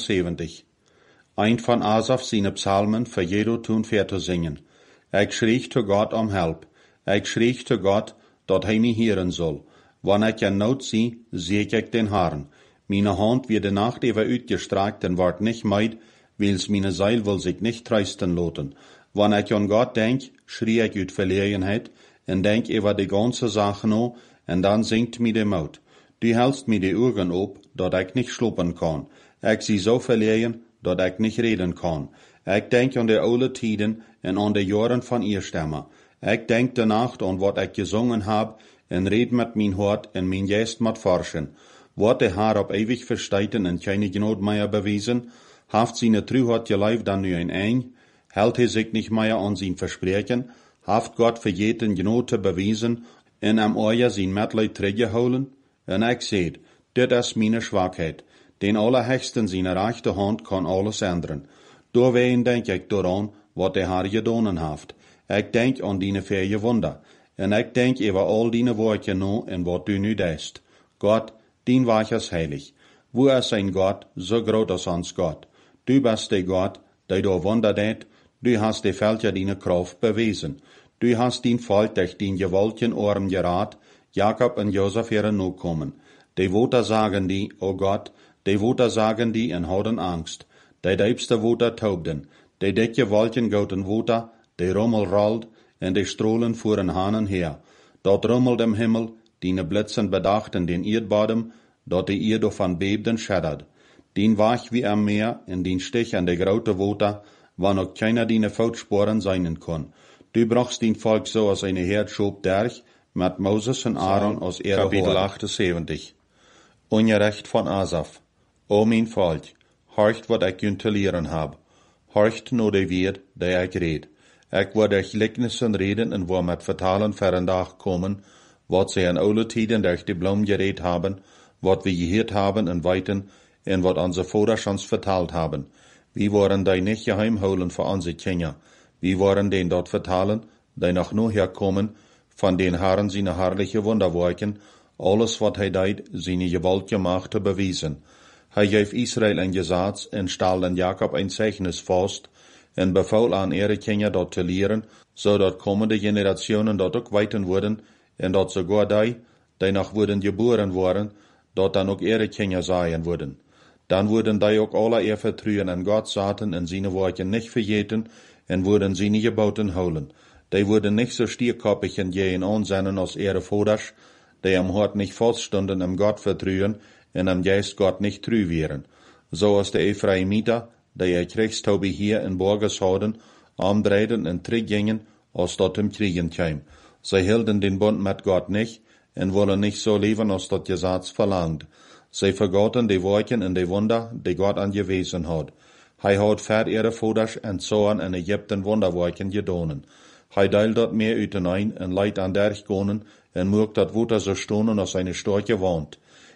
77. Ein van Asaf seine Psalmen für jedo tun fair te zingen. Ik schreeg te God om help. Ik schreeg te God, dat hij mij heren zal. Wanneer ik in nood zie, zie ik den Herrn. Meine Hand wird de Nacht über uitgestrakt en wordt nicht meid, wils meine Seil will sich nicht trösten lassen. Wanneer ik an Gott denk, schrie ich uit Verlegenheit en denk über die ganze Sache no, en dan sinkt mir de Maut. Du hältst mir die Augen op, dat ik nicht schlupen kann. Ik zie so verlegen, dat ik nicht reden kann. Ik denk an de oude Tiden en an de Jahre van Eerstemmer. Ik denk de Nacht an wat ik gesungen hab, en red met mijn hart en mijn geest met forschen. Wat de Haar op ewig versteiten en keine Gnade mehr bewiesen, haft seine Treuheit gelebt dan nu ein, hält hij sich nicht mehr an sein Versprechen, haft Gott für jeden Gnade bewiesen, en am Euer sein Mitleid teruggehouden, en ik zeid, dit is meine Schwachheit, den Allerhöchsten seine rechte Hand kann alles ändern. Doorwegen denk ik daran, wat de Haar gedonen haft. Ik denk an dine vele Wunder, en ik denk über all dine Worte no en wat du nu deist. Gott, dien Weg is heilig. Wo is ein Gott, so groot als ons Gott? Du bist der Gott, der du Wunder deed, du hast de Völker dine Kraft bewiesen. Du hast dien Volk durch dien gewaltigen Arm geraad, Jakob en Josef ihre no kommen. De Woter sagen die, o Gott, de Woter sagen die en houden Angst. De diepste Woter taubden, de dikke wolken goten Woter, de Rummel rollt, en de strolen voeren hanen her. Dat rummelt im Himmel, die Blitzen bedachten den Erdbodem, dat de Erde van beebden scheddert. Dien wach wie am Meer, en dien stich an de grote Woter, wann ook keiner die Voetsporen zijn kon. Du brachst dien Volk so als eine Herdschop derch, met Moses en Aaron als ihre Kapitel 78. Ungerecht von Asaf. O mijn Volk, horcht wat ik jullie te leren heb. Horcht no de weer, die ik red. Ik word durch Gleichnissen reden en wo met vertalen verendag komen, wat zij in oude tijden durch die Blom gereed haben, wat we gehoord haben en weten, en wat onze vaders ons verteld hebben. Wie waren die nicht geheim holen voor onze Kinder? Wie waren den dort vertalen, die noch nur herkommen, von den Herren seine herrliche Wunderwerken, alles wat hij deed, seine Gewalt gemacht te bewiesen. Hij geef Israel een Gesetz en stal an Jakob ein Zeichnis vast, en befaul aan ihre Kinder dort te leren, zodat kommende Generationen dort ook weten worden, en dat sogar die noch worden geboren worden, dort dan ook ihre Kinder sein worden. Dan worden die ook alle ihr Vertrauen an Gott zaten en seine Worte nicht vergeten, en worden seine Geboten holen. Die worden nicht so stierkoppig en gehen ansennen als ihre Vaders, die am Hort nicht feststunden im Gott vertrauen, en am Geist Gott nicht treu wären. So als de Ephraimiter, die ihr Kriegstaube hier in Borges houden, amdreiden en teruggingen, als dort im Kriegen käm. Sie hielden den Bund mit Gott nicht, en wollen nicht so leben, als das Gesetz verlangt. Sie vergoten die Werken en die Wunder, die Gott angewiesen hat. Hij hat ver ihre Vaders en Zoon in Ägypten Wunderwerken gedonen. Hij deilt dat meer uitenein en leidt aan derch gonen en moekt dat Wuter so stonen als eine starke Wand.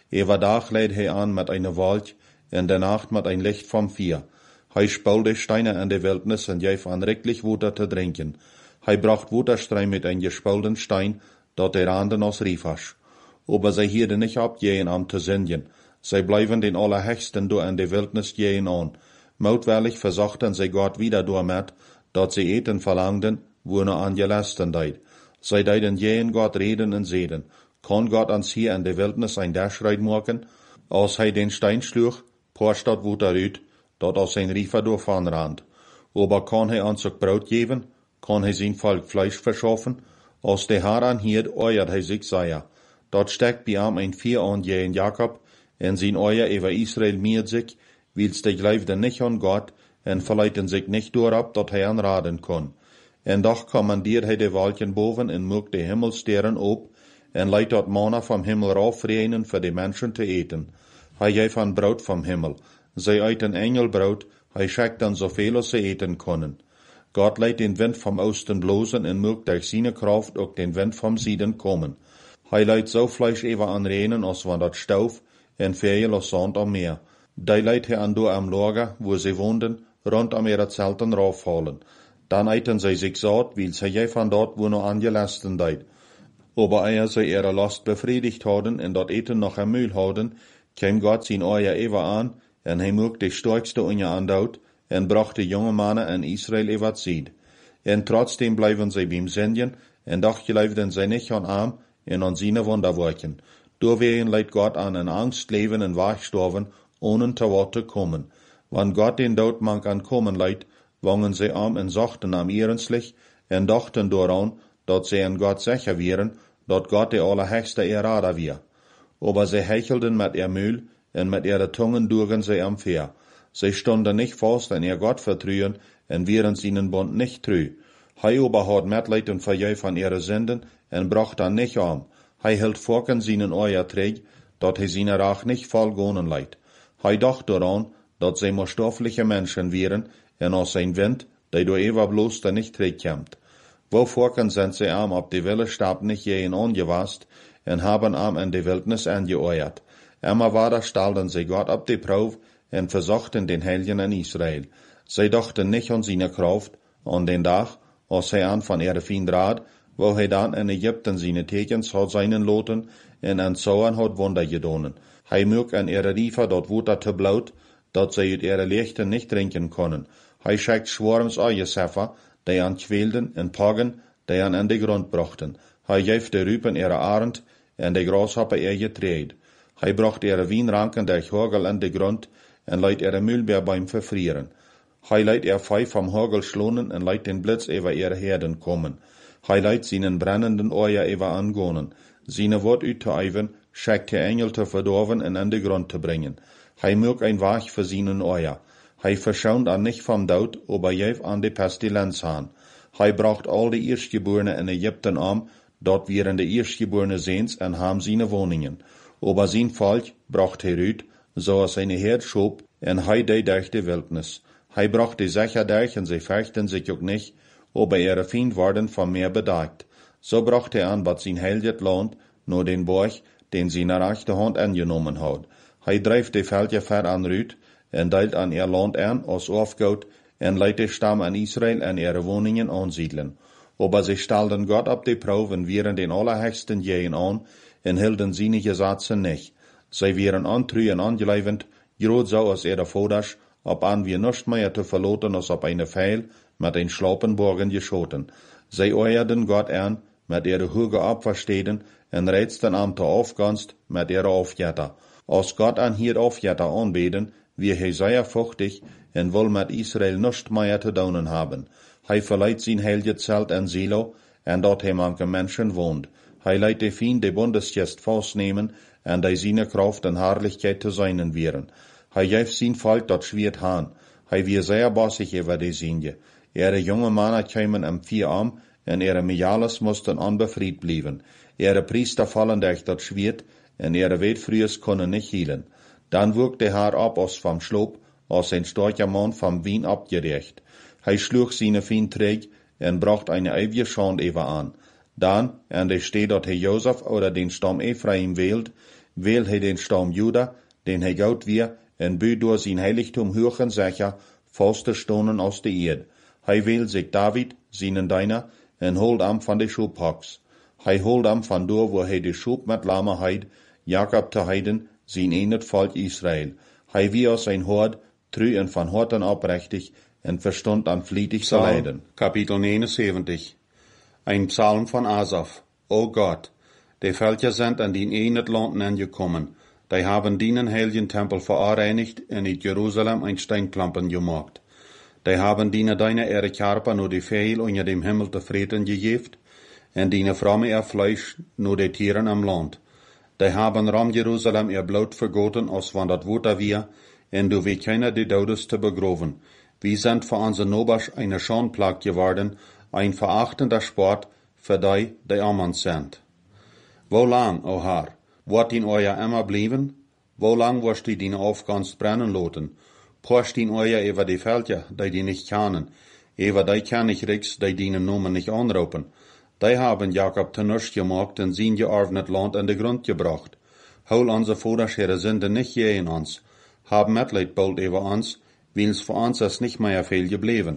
Dag leidt hij aan met eine Wolk en de Nacht met ein Licht vom Vier. Hij spaulte Steine in de Wildnis en geef aan riklich Wuter te drinken. Hij bracht Wuterstreim mit ein gespaulten Stein, dat er randen als Riefas. Aber zij hielden nicht abgehen am te zingen. Zij blijven den Allerhöchsten door in de Wildnis gehen an. Mutwillig versuchten sie Gott wieder damit, dat sie eten verlangten, wo er an gelasten deid. Sie deiden jeden Gott reden en seden. Kann Gott ans hier in de Wildnis ein Derschreit machen, als hij den Stein schlug, porscht dat Wuter uit, dat als sein Riefer durchfahren rand. Aber kann hij ons ook Brot geben? Kann hij zijn Volk Fleisch verschaffen? Als de Haar anhielt, euert hij sich seier. Dort steckt bei ihm ein 4 an Jakob, en zijn euer über Israel miert sich, wils de gleifden nicht an Gott, en verleiten sich nicht durab, dat hij anraden kon. En doch kommandiert hij de Wolken boven en moekt de Himmelsterren op, en leidt dat Manna vom Himmel raufreinen für de Menschen te eten. Hij geeft aan Brood vom Himmel. Zij eten Engelbrood, hij schickt dan zoveel als ze eten können. Gott leidt den Wind vom Osten blosen en moekt durch seine Kraft ook den Wind vom Süden kommen. Hij leidt so Fleisch even an Renen als van dat Stauf, en veel als Sand am Meer. Die leidt hij aan door am Lager, wo sie woonden, rond am ihre Zelten raufhalen. Dann eiten sie sich satt, weil sie je von dort, wo noch angelasten deit. Aber ehe sie ihre Lust befriedigt hadden en dat eten noch ein Mühl hadden, kam Gott sein Euer Eva an, en hij mocht de sterkste unje andaut, en bracht de jonge mannen in Israel Eva zied. En trotzdem blijven zij beim Sendjen, en doch geloofden zij niet aan hem en aan zijn wonderwerken. Doorwegen leidt Gott an in Angst leven en wegsterven, ohne te wat te komen. Wann Gott den Doodmank an komen leidt, wangen zij am en zochten am ernstig, en dachten dooraan, dat zij en Gott sicher wären, dat Gott de allerhöchste Errader wir. Aber sie hechelden mit ihr Mühl, en mit ihre Tungen durgen sie am Fehr. Sie stunden nicht fast an ihr Gott vertrühen, en wären seinen Bund nicht treu. Hei aber hat Mitleid und Verjeu von ihre Sünden, en bracht dann nicht an. Hei hielt vorken seinen Euer träg, dat he seine Rach nicht voll gonen leid. Hei dacht daran, dat sie more stoffliche Menschen wären, en aus sein Wind, der do Eva bloß da nicht trägkämmt. Wo vorken sind sie am ob die Wille stab nicht jeden angewast, en haben am in die Wildnis angeeuert. Immer weiter stellten sie Gott ab die Probe en versuchten den Heiligen in Israel. Sie dachten nicht an seine Kraft, an den Tag, als hij an von ihre Feind rat, wo hij dann in Ägypten seine Tekens hat seinen loten en an Sauern hat Wunder gedonen. Hij mög an ihre Riefer dort Wutter te blaut, dat sie ut ihre Lichten nicht trinken können. Hij schickt Schwarms Eugeseffer, die an quälden en Pagen, die an den Grund brachten. Hij geeft de Rüpen ihre Arend en de Grashoppe ihr Getreid. Hij bracht ihre Wienranken der Hagel an den Grund en leidt ihre Mühlbeer beim Verfrieren. Hij leidt ihr Fei vom Hagel schlonen en leidt den Blitz über ihre Herden kommen. Hij leidt seinen brennenden Euer über angonen. Seine Wort uit te eiven, schickt der Engel te verdorven en an den Grund te bringen. Hij mög ein Wach für seinen Euer. Hij verschaunt an nicht vom Dood, aber jev an die Pestilenz han. Hij bracht all die Erstgeborene in Ägypten am, dort wären die Erstgeborene Sehns en haben seine Wohnungen. Aber sein Volk bracht hij uit, so als seine Herd schob, en hij deed durch die Wildnis. Hij bracht die sicher durch, en sie fechten sich auch nicht, aber ihre Feind worden von mehr bedagt. So bracht er an, was sein Helget Land, nur den Borg, den seine rechte Hand angenommen hat. Hij dreift die Völker ver an Rüt, en deilt an ihr Land an, als Aufgaut, en leidt die Stamm an Israel an ihre Wohnungen ansiedeln. Aber sie stellten Gott ab die Probe und wären den Allerhöchsten Jähen an, en hielten seine Gesetze nicht. Sie wären antrü en angelevend, grad so als ihre Voders, ob an wir nicht mehr zu verloten als ob eine Pfeil mit den Schlappenborgen geschoten. Sie euerten Gott an, mit ihre hoge Opferstäden, en reizten am te Aufganst mit ihre Aufjetter. Als Gott an hier Aufjetter anbeten, wie hij sehr fuchtig en will mit Israel nicht mehr zu tun haben. Hij verleiht sein Heilige Zelt in Silo, en dort hij manche Menschen wohnt. Hij leidt de Feind de Bundesgest festnehmen, en die seine Kraft en Herrlichkeit zu seinen wären. Hij geeft sein Volk dat schwert han. Hij wie sehr bossig über die Sinje. Ihre junge Männer kämen am 4 am, en ihre Mijales mussten unbefried bleiben. Ihre Priester fallen durch dat Schwert, en ihre Weitfrühes können nicht hielen. Dann wuchs der Herr ab aus vom Schlob, als ein starker Mann vom Wien abgerecht. Hij schlug seine Feind träg, en bracht eine ewige Schande über an. Dann, en de steht dat hij Josef oder den Stamm Ephraim wählt, wählt hij den Stamm Juda, den hij gaut wir, en büht durch sein Heiligtum hören sicher, faste Stonen aus der Erde. Hij wählt sich David, seinen Deiner, en holt am von de Schubhacks. Hij holt am von dort, wo hij de Schub mit Lahmerheit, Jakob te heiden, sein enet Volk Israel. Hij wie aus sein Hort, trü en van Horten oprechtig, en verstund an flietig zu leiden. Kapitel 79. Ein Psalm von Asaf. O Gott, die Völker sind an den enet Land angekommen. Die haben den heiligen Tempel verreinigt en in Jerusalem ein Steinklampen gemacht. Die haben deine ihre Körper nur die Fehl unter dem Himmel te vreten gegeft, en deine Fromme ihr Fleisch nur die Tieren am Land. Die haben ram Jerusalem ihr Blut vergoten, als van dat Wutter wir, en du wie keiner die Todes te begroven. Wir sind für unsere Nobasch eine Schandplag geworden, ein verachtender Sport für die armen sind. Wo lang, o Herr, wird in euer immer blieben? Wo lang wirst du deine Aufganst brennen loten? Porscht in euer über die Völker, die nicht kennen, über die Königreichs, die deinen Namen nicht anrufen. Die haben Jakob te nichts gemacht und sein geordnet Land an den Grund gebracht. Hol unsere Voders ihre Sünde nicht je in uns. Haben Mitleid bald über uns, weil's für uns ist nicht mehr viel geblieben.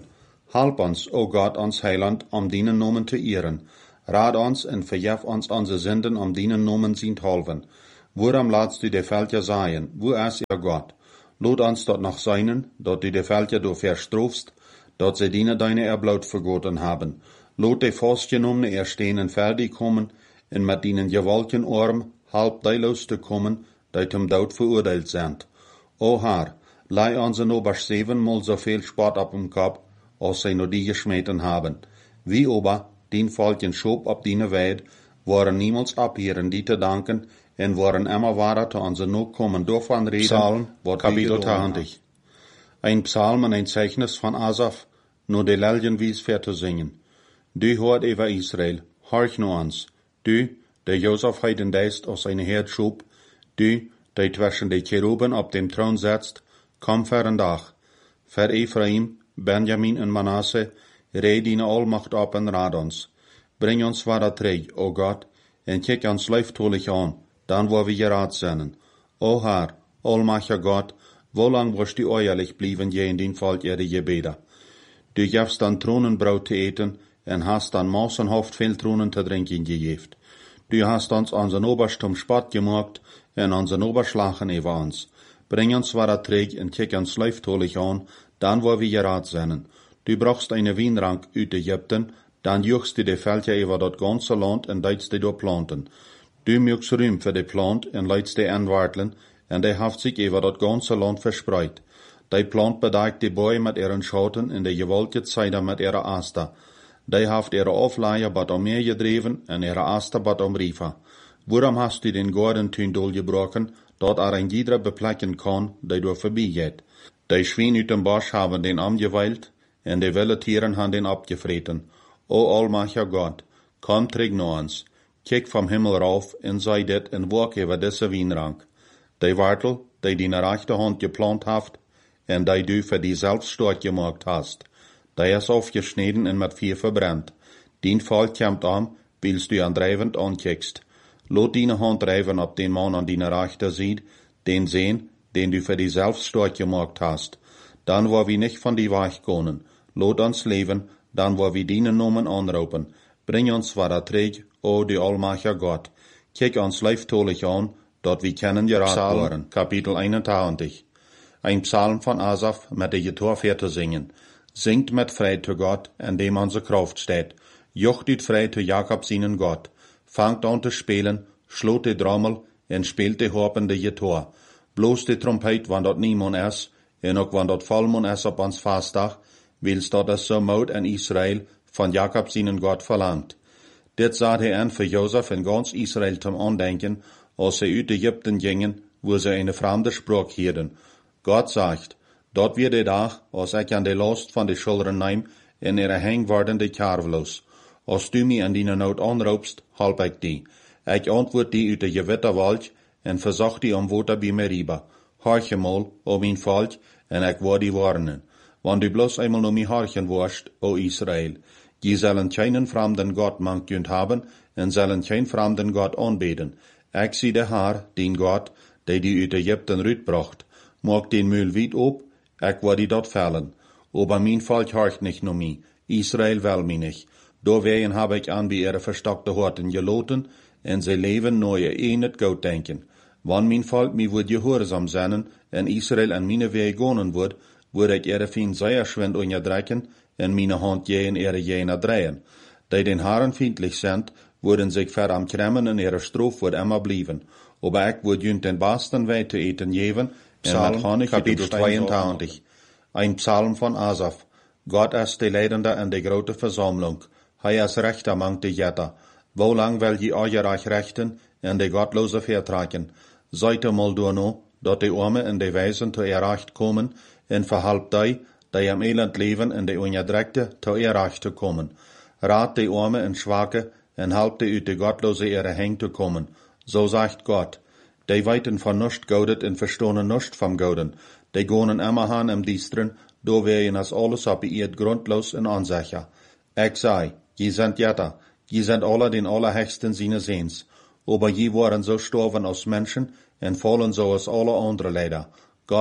Halp ons, o Gott, ons Heiland, dienen Namen te ehren. Raad ons en verjef ons onze zinden dienen Namen zijn halven. Waarom laatst u de veldje zaaien? Wo is ihr Gott? Laat ons dat nog zijnen, dat u de veldje door verstroofst, dat ze dienen deine erbloed vergoten hebben. Laat de vastgenommene erstenen fertig komen, en met dienen gewaltjen arm, halb deiloos te komen, die zum dood veroordeeld zijn. O Herr, lei onze nobers 7-mal zoveel spot op dem Kopf, als zij nur die geschmeten haben. Wie aber, dien volkjen schoop op die weid, waren niemals abheren die te danken, en waren immer wahrer te onze nog komen door van reden, Psalm, wat Kapitel 20. Ein Psalm en ein Zeichnis van Asaf, nur de Leljen wies ver te zingen. Du hoort over Israel, horch nu ons. Du, der Josef heiden deist aus seine Herd schob, du, der zwischen de Cheruben op dem Thron setzt, komm ver een dag. Ver Ephraim, Benjamin en Manasse, rei dine Allmacht op en raad ons. Bring ons waar terug, o God, en kijk ons lieftolig aan, dan wo wir geraad zijn. O Herr, Allmacher Gott, wo lang wirst du euerlich blieben je in den Volk ihre Gebete? Du gavst dan Thronenbraut te eten, en hast dan mausenhaft veel Thronen te drinken gegeven. Du hast ons onze Oberstum Spott gemacht, en onze Oberschlachen über ons. Bring ons waar terug, en kijk ons lieftolig aan, dan wo wir geraad zijn. Du brauchst eine Wienrank uit Ägypten, dan juchst du de veldje over dat ganze land en deidst die door planten. Du mögst ruim für de plant en leidst de aanwartelen, en de haft zich over dat ganze land verspreid. Die plant bedekt de boy met ihren schouten en de gewaltige Zeider met ihre Aster. Die haft ihre Aufleier bad meer gedreven en ihre Aster bad riefer. Waarom hast du den Gardentuin dolgebrochen, dat ein jeder beplekken kan, die door voorbij gaat? Die Schwein uit dem Bosch haben den amgeweilt, en de wilde Tieren han den abgevreten. O Allmacher Gott, komm terug naar ons. Kijk vom Himmel rauf en sei dit en walk over deze wienrank. Die Wartel, die die rechte hand geplant haft, en die du für die selbst stark gemacht hast, die is aufgeschnitten en met vier verbrennt. Dien Fall kommt an, willst du andreivend ankijkst. Laat die hand drijven op den Mann an die rechte sieht, den sehen, den du für die selbst stark gemacht hast. Dan wo wir nicht von die weich können. Laat ons leven, dan wo wir dienen Namen anroepen. Bring ons waar terug, o du Allmacher Gott. Kijk ons lieftolig aan, dat wir kennen geraad worden. Kapitel 21. Ein Psalm von Asaf mit de Gitarre te zingen. Singt met Freude zu Gott, in dem onze Kraft steht. Jocht ut Freude zu Jakob seinen Gott. Fangt an te spelen, sloot de Trommel, en speelt de Harpen de Gitarre. Bloos de Trompet, wann dat niemand is, en ook wann dat volmond is op ons vastdag, wils dat es so moed in Israel van Jakob seinen Gott verlangt. Dit zat hij aan voor Jozef en ganz Israel zum Andenken, als sie uit Ägypten gingen, wo sie eine fremde Sprache hielden. Gott sagt, dat wird der Tag, als ich an de Last von de Schultern neem, en ihre heng wordende Karvelos. Als du mich an die Not anroepst, halp ich die. Ich antwoord die uit de gewitterwald, en verzag die Water bij Meriba. Harche mal, o mijn volk, en ik word die warnen. Want du bloß einmal nur mich harchen warst, o Israel. Die sollen keinen fremden Gott mankt haben, en sollen kein fremden Gott anbeten. Ich zie de Herr, den Gott, der die uit Ägypten rütbracht. Mag den Müll weit op, ich word die dort fällen. Aber mein Volk harcht nicht nur mich. Israel will mich nicht. Doorwegen habe ich an wie ihre verstockte Horten geloten, en sie leben neue nicht gut denken. Wann mein Volk mich wird gehorsam sein, en Israel an meine Wege gehen wird, würde ich ihre Feind sehr schwind unterdrücken, en meine Hand je in ihre Jener drehen. Die den Herren feindlich sind, würden sich ver am Kremmen en ihre Strof wird immer blieben. Aber ich würde jünt den besten Weg zu eten geben, Psalm, Kapitel 22. Ein Psalm von Asaf. Gott ist der Leidende in der grote Versammlung. Hij is rechter mangt de Jetter. Wo lang will je euch rechten en de Gottlose vertragen? Seid mal door no, dat de Arme en de Weisen te Recht komen, en verhalp die am Elend leven en de Unterdrückte te Recht te komen. Raad de Arme en Schwache, en halp de uit de Gottlose ihre Heng te komen. So sagt Gott. Die weiten von nuscht goudet en verstonen nuscht vom Gouden. Die gonen immer han im Diestren, do wehen as alles op ihr grundlos en onsicher. Ich sei, je sind Jetter, je sind alle den Allerhöchsten seine Sehens. Aber je waren so storven als Menschen, en fallen so als alle andere leider. Gott,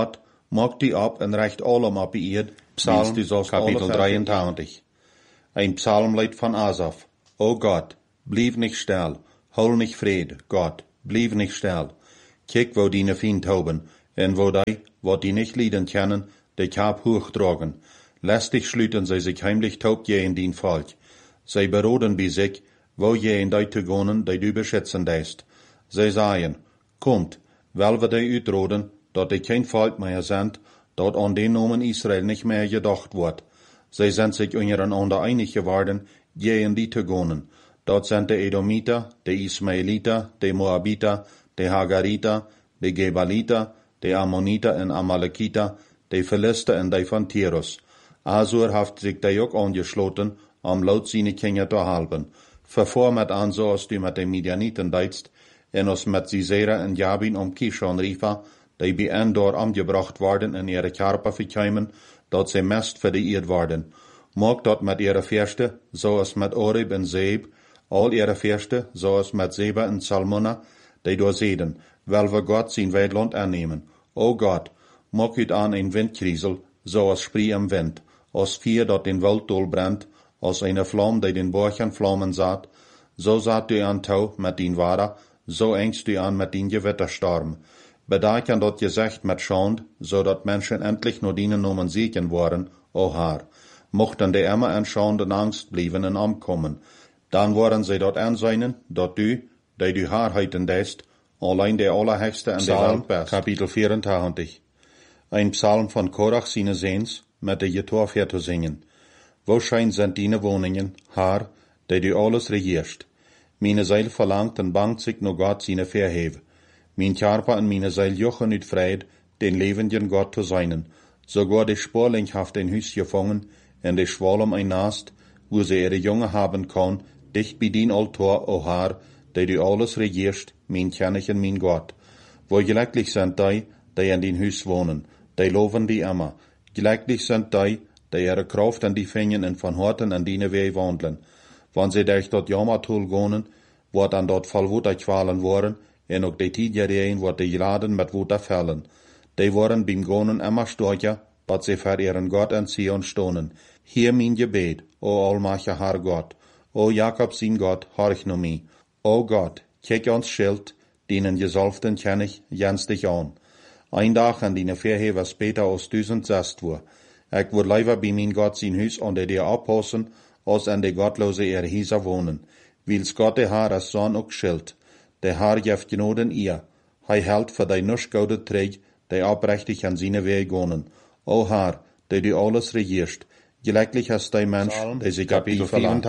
Maak die op en recht allem op die eerd. Psalm, Kapitel 23. Ein Psalmlied von Asaf. O Gott, blieb nicht still, hol nicht Fried, Gott, blieb nicht still. Kijk wo die Fiend hoben, en wo die, wat die nicht lieden kennen, de Kap hochtragen. Lästig schlüten sie sich heimlich taub je in dien Volk. Sie beroden bei sich, wo je in die Tugonen, die du beschützen deist. Sie sagen, kommt, weil wir die uitroden, dat die kein Volk mehr sind, dat an den Namen Israel nicht mehr gedacht wird. Sie sind sich untereinander einig geworden, je in die Tugonen. Dort sind die Edomiter, die Ismaeliter, die Moabiter, die Hagariter, die Gebaliter, die Ammoniter en Amalekiter, die Philister en die von Tirus. Asur heeft sich die ook angeschloten, laut seine Kinder zu halten. Vervor met an so als du met de Midianiten deitst, en als met Sisera en Jabin Kishon riefa, die bij en door omgebracht worden en ihre Karper verkeimen, dat sie mest vereerd worden. Maak dat met ihre Fürste, zoals met Oreb en Zeeb, al ihre Fürste, zoals met Seba en Salmona, die door zeden, wel we God zijn weiland aannemen. O God, maak uit aan een windkriesel, zoals spree am wind, als vier dat den Wald dolbrennt, als eine Vlam die den Borchen vlammen zat, so zat du aan touw met dien Wara, so engst du aan met dien Gewitterstorm. Bedenken dat gezegd met schand, zodat mensen endlich nur dienen nomen zieken worden, o Haar. Mochten die immer in Schand en Angst blijven en omkommen, dan worden zij dat aanzijnen, dat du, die du Haar heiten deist, allein der Allerhöchste en der Welt bist. Kapitel 24. Ein Psalm von Korach seine Seens, met de Getorfeer te zingen. Wo schijn zijn die woningen, Haar, die du alles regierst. Meine Seil verlangt en bangt sich nur Gott seine Verheve. Mein Körper en meine Seil jochen uit Fried, den lebenden Gott zu seinen. Sogar die Sporling haft ein Hüs gefangen, en die Schwalm ein Nast, wo sie ihre Junge haben kann, dicht bei din Altar, o Haar, die du alles regierst, mein König en mein Gott. Wo glücklich sind die in din Hüs wohnen, die loven die immer. Glücklich sind die ihre Kraft an die Fingen en von Horten an die Weh wandeln. Wann sie durch dort Jammertul gonen, wird an dort voll Wutter qualen worden, en ook die Tidjereen wird die geladen mit Wutter fällen. Die worden beim Gonen immer stärker, wat sie für ihren Gott an Zion stonen. Hier mein Gebet, o allmächtiger Herr Gott, o Jakob sein Gott, horch nur mi. O Gott, kijk ons Schild, denen Gesalften kenn ich, jens dich an. Ein Tag an die Verhever später aus 1006 war. Ich würde lieber bei mein Gott sein Hüs unter dir abpassen, als an der gottlose Erhieser wohnen. Wils Gott der Herr als Sohn auch Schild. Der Herr jeft genoden ihr. Hij hält für die nusch gode Träg, die abrechtig an seine Wege gonen. O Herr, der du alles regierst, glücklich hast der Mensch, der sich ab dir verlangt.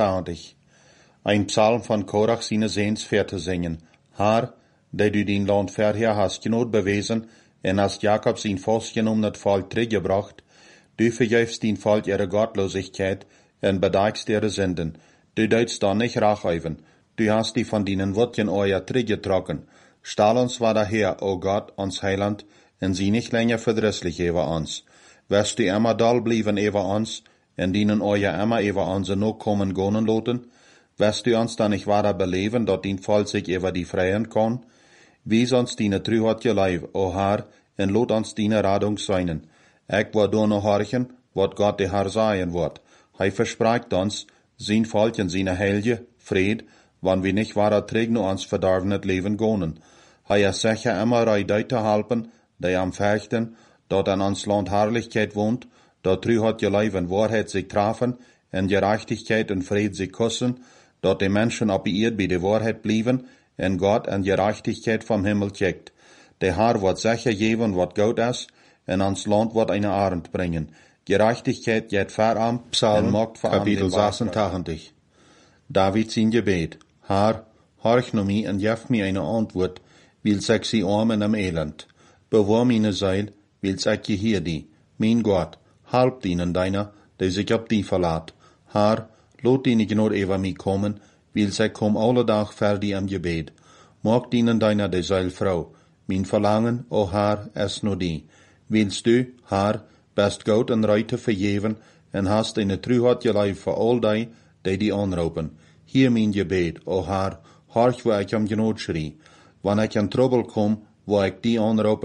Ein Psalm von Korach seine Sehensfährte zu singen. Herr, der du den Land vorher hast Genot bewiesen, en hast Jakob sein vastgenommenet Volk teruggebracht, du vergeefst den Volk ihre Gottlosigkeit en bedeikst ihre Sünden. Du deutst da nicht racheven. Du hast die von denen Wurtjen euer teruggetrokken. Stahl uns war daher, o Gott, uns Heiland, en sie nicht länger verdrisslich über uns. Wirst du immer doll blieben über uns, en dienen euer immer über uns noch kommen gonen loten? Wirst du uns da nicht weiter beleben, dat dien Volk sich über die freien kann? Wies uns diene Trühat geleib, o Herr, en lot uns diene Radung seinen. Ich war do noch horchen, wat Gott der Herr sagen wird. Hij verspricht uns, sein Volk in seine Helge, Fried, wann wir nicht wahrer träg nur uns verdarvenet Leben gonen. Hij ist sicher immer reideit zu halten, die am Fechten, dort an uns Land Herrlichkeit wohnt, dort Trühat geleib en Wahrheit sich trafen, en Gerechtigkeit und Fried sich kussen, dort die Menschen ab ihr bei der Wahrheit blieben, en Gott en Gerechtigkeit vom Himmel checkt. Der Herr wird sicher geben, wat gut ist, en ans Land wird eine Arend bringen. Gerechtigkeit geht voran, Psalm, Kapitel 86. David sein Gebet. Herr, horch nur mi en jef mi eine Antwort, weil ich sie arm in am Elend. Bewahr meine Seil, weil ich hier die. Mein Gott, halb dienen deiner, die sich ab die verlat. Herr, lot die nicht nur über mich kommen, weil ich komm alle Tag für die am Gebet. Mag dienen deiner die Seilfrau. Mein Verlangen, o Herr, ist nur die. Willst du, Herr, best Gott en Reite vergeven, en hast eine Trühat geleib für all die anroepen. Hier mein Gebet, o Herr, horch wo ich am Genot schrie. Wann ich in Trouble komm, wo ich die anroepen,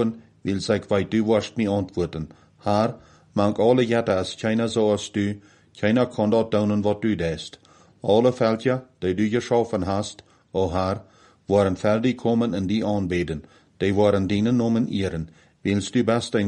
wil ik weet du wirst mij antwoorden. Haar, mank alle jette als keiner so als du, keiner kan dat doen wat du deest. Alle veldje, die du geschaffen hast, o Haar, waren fertig komen in die aanbeden, die waren dienen nomen ehren. Willst du best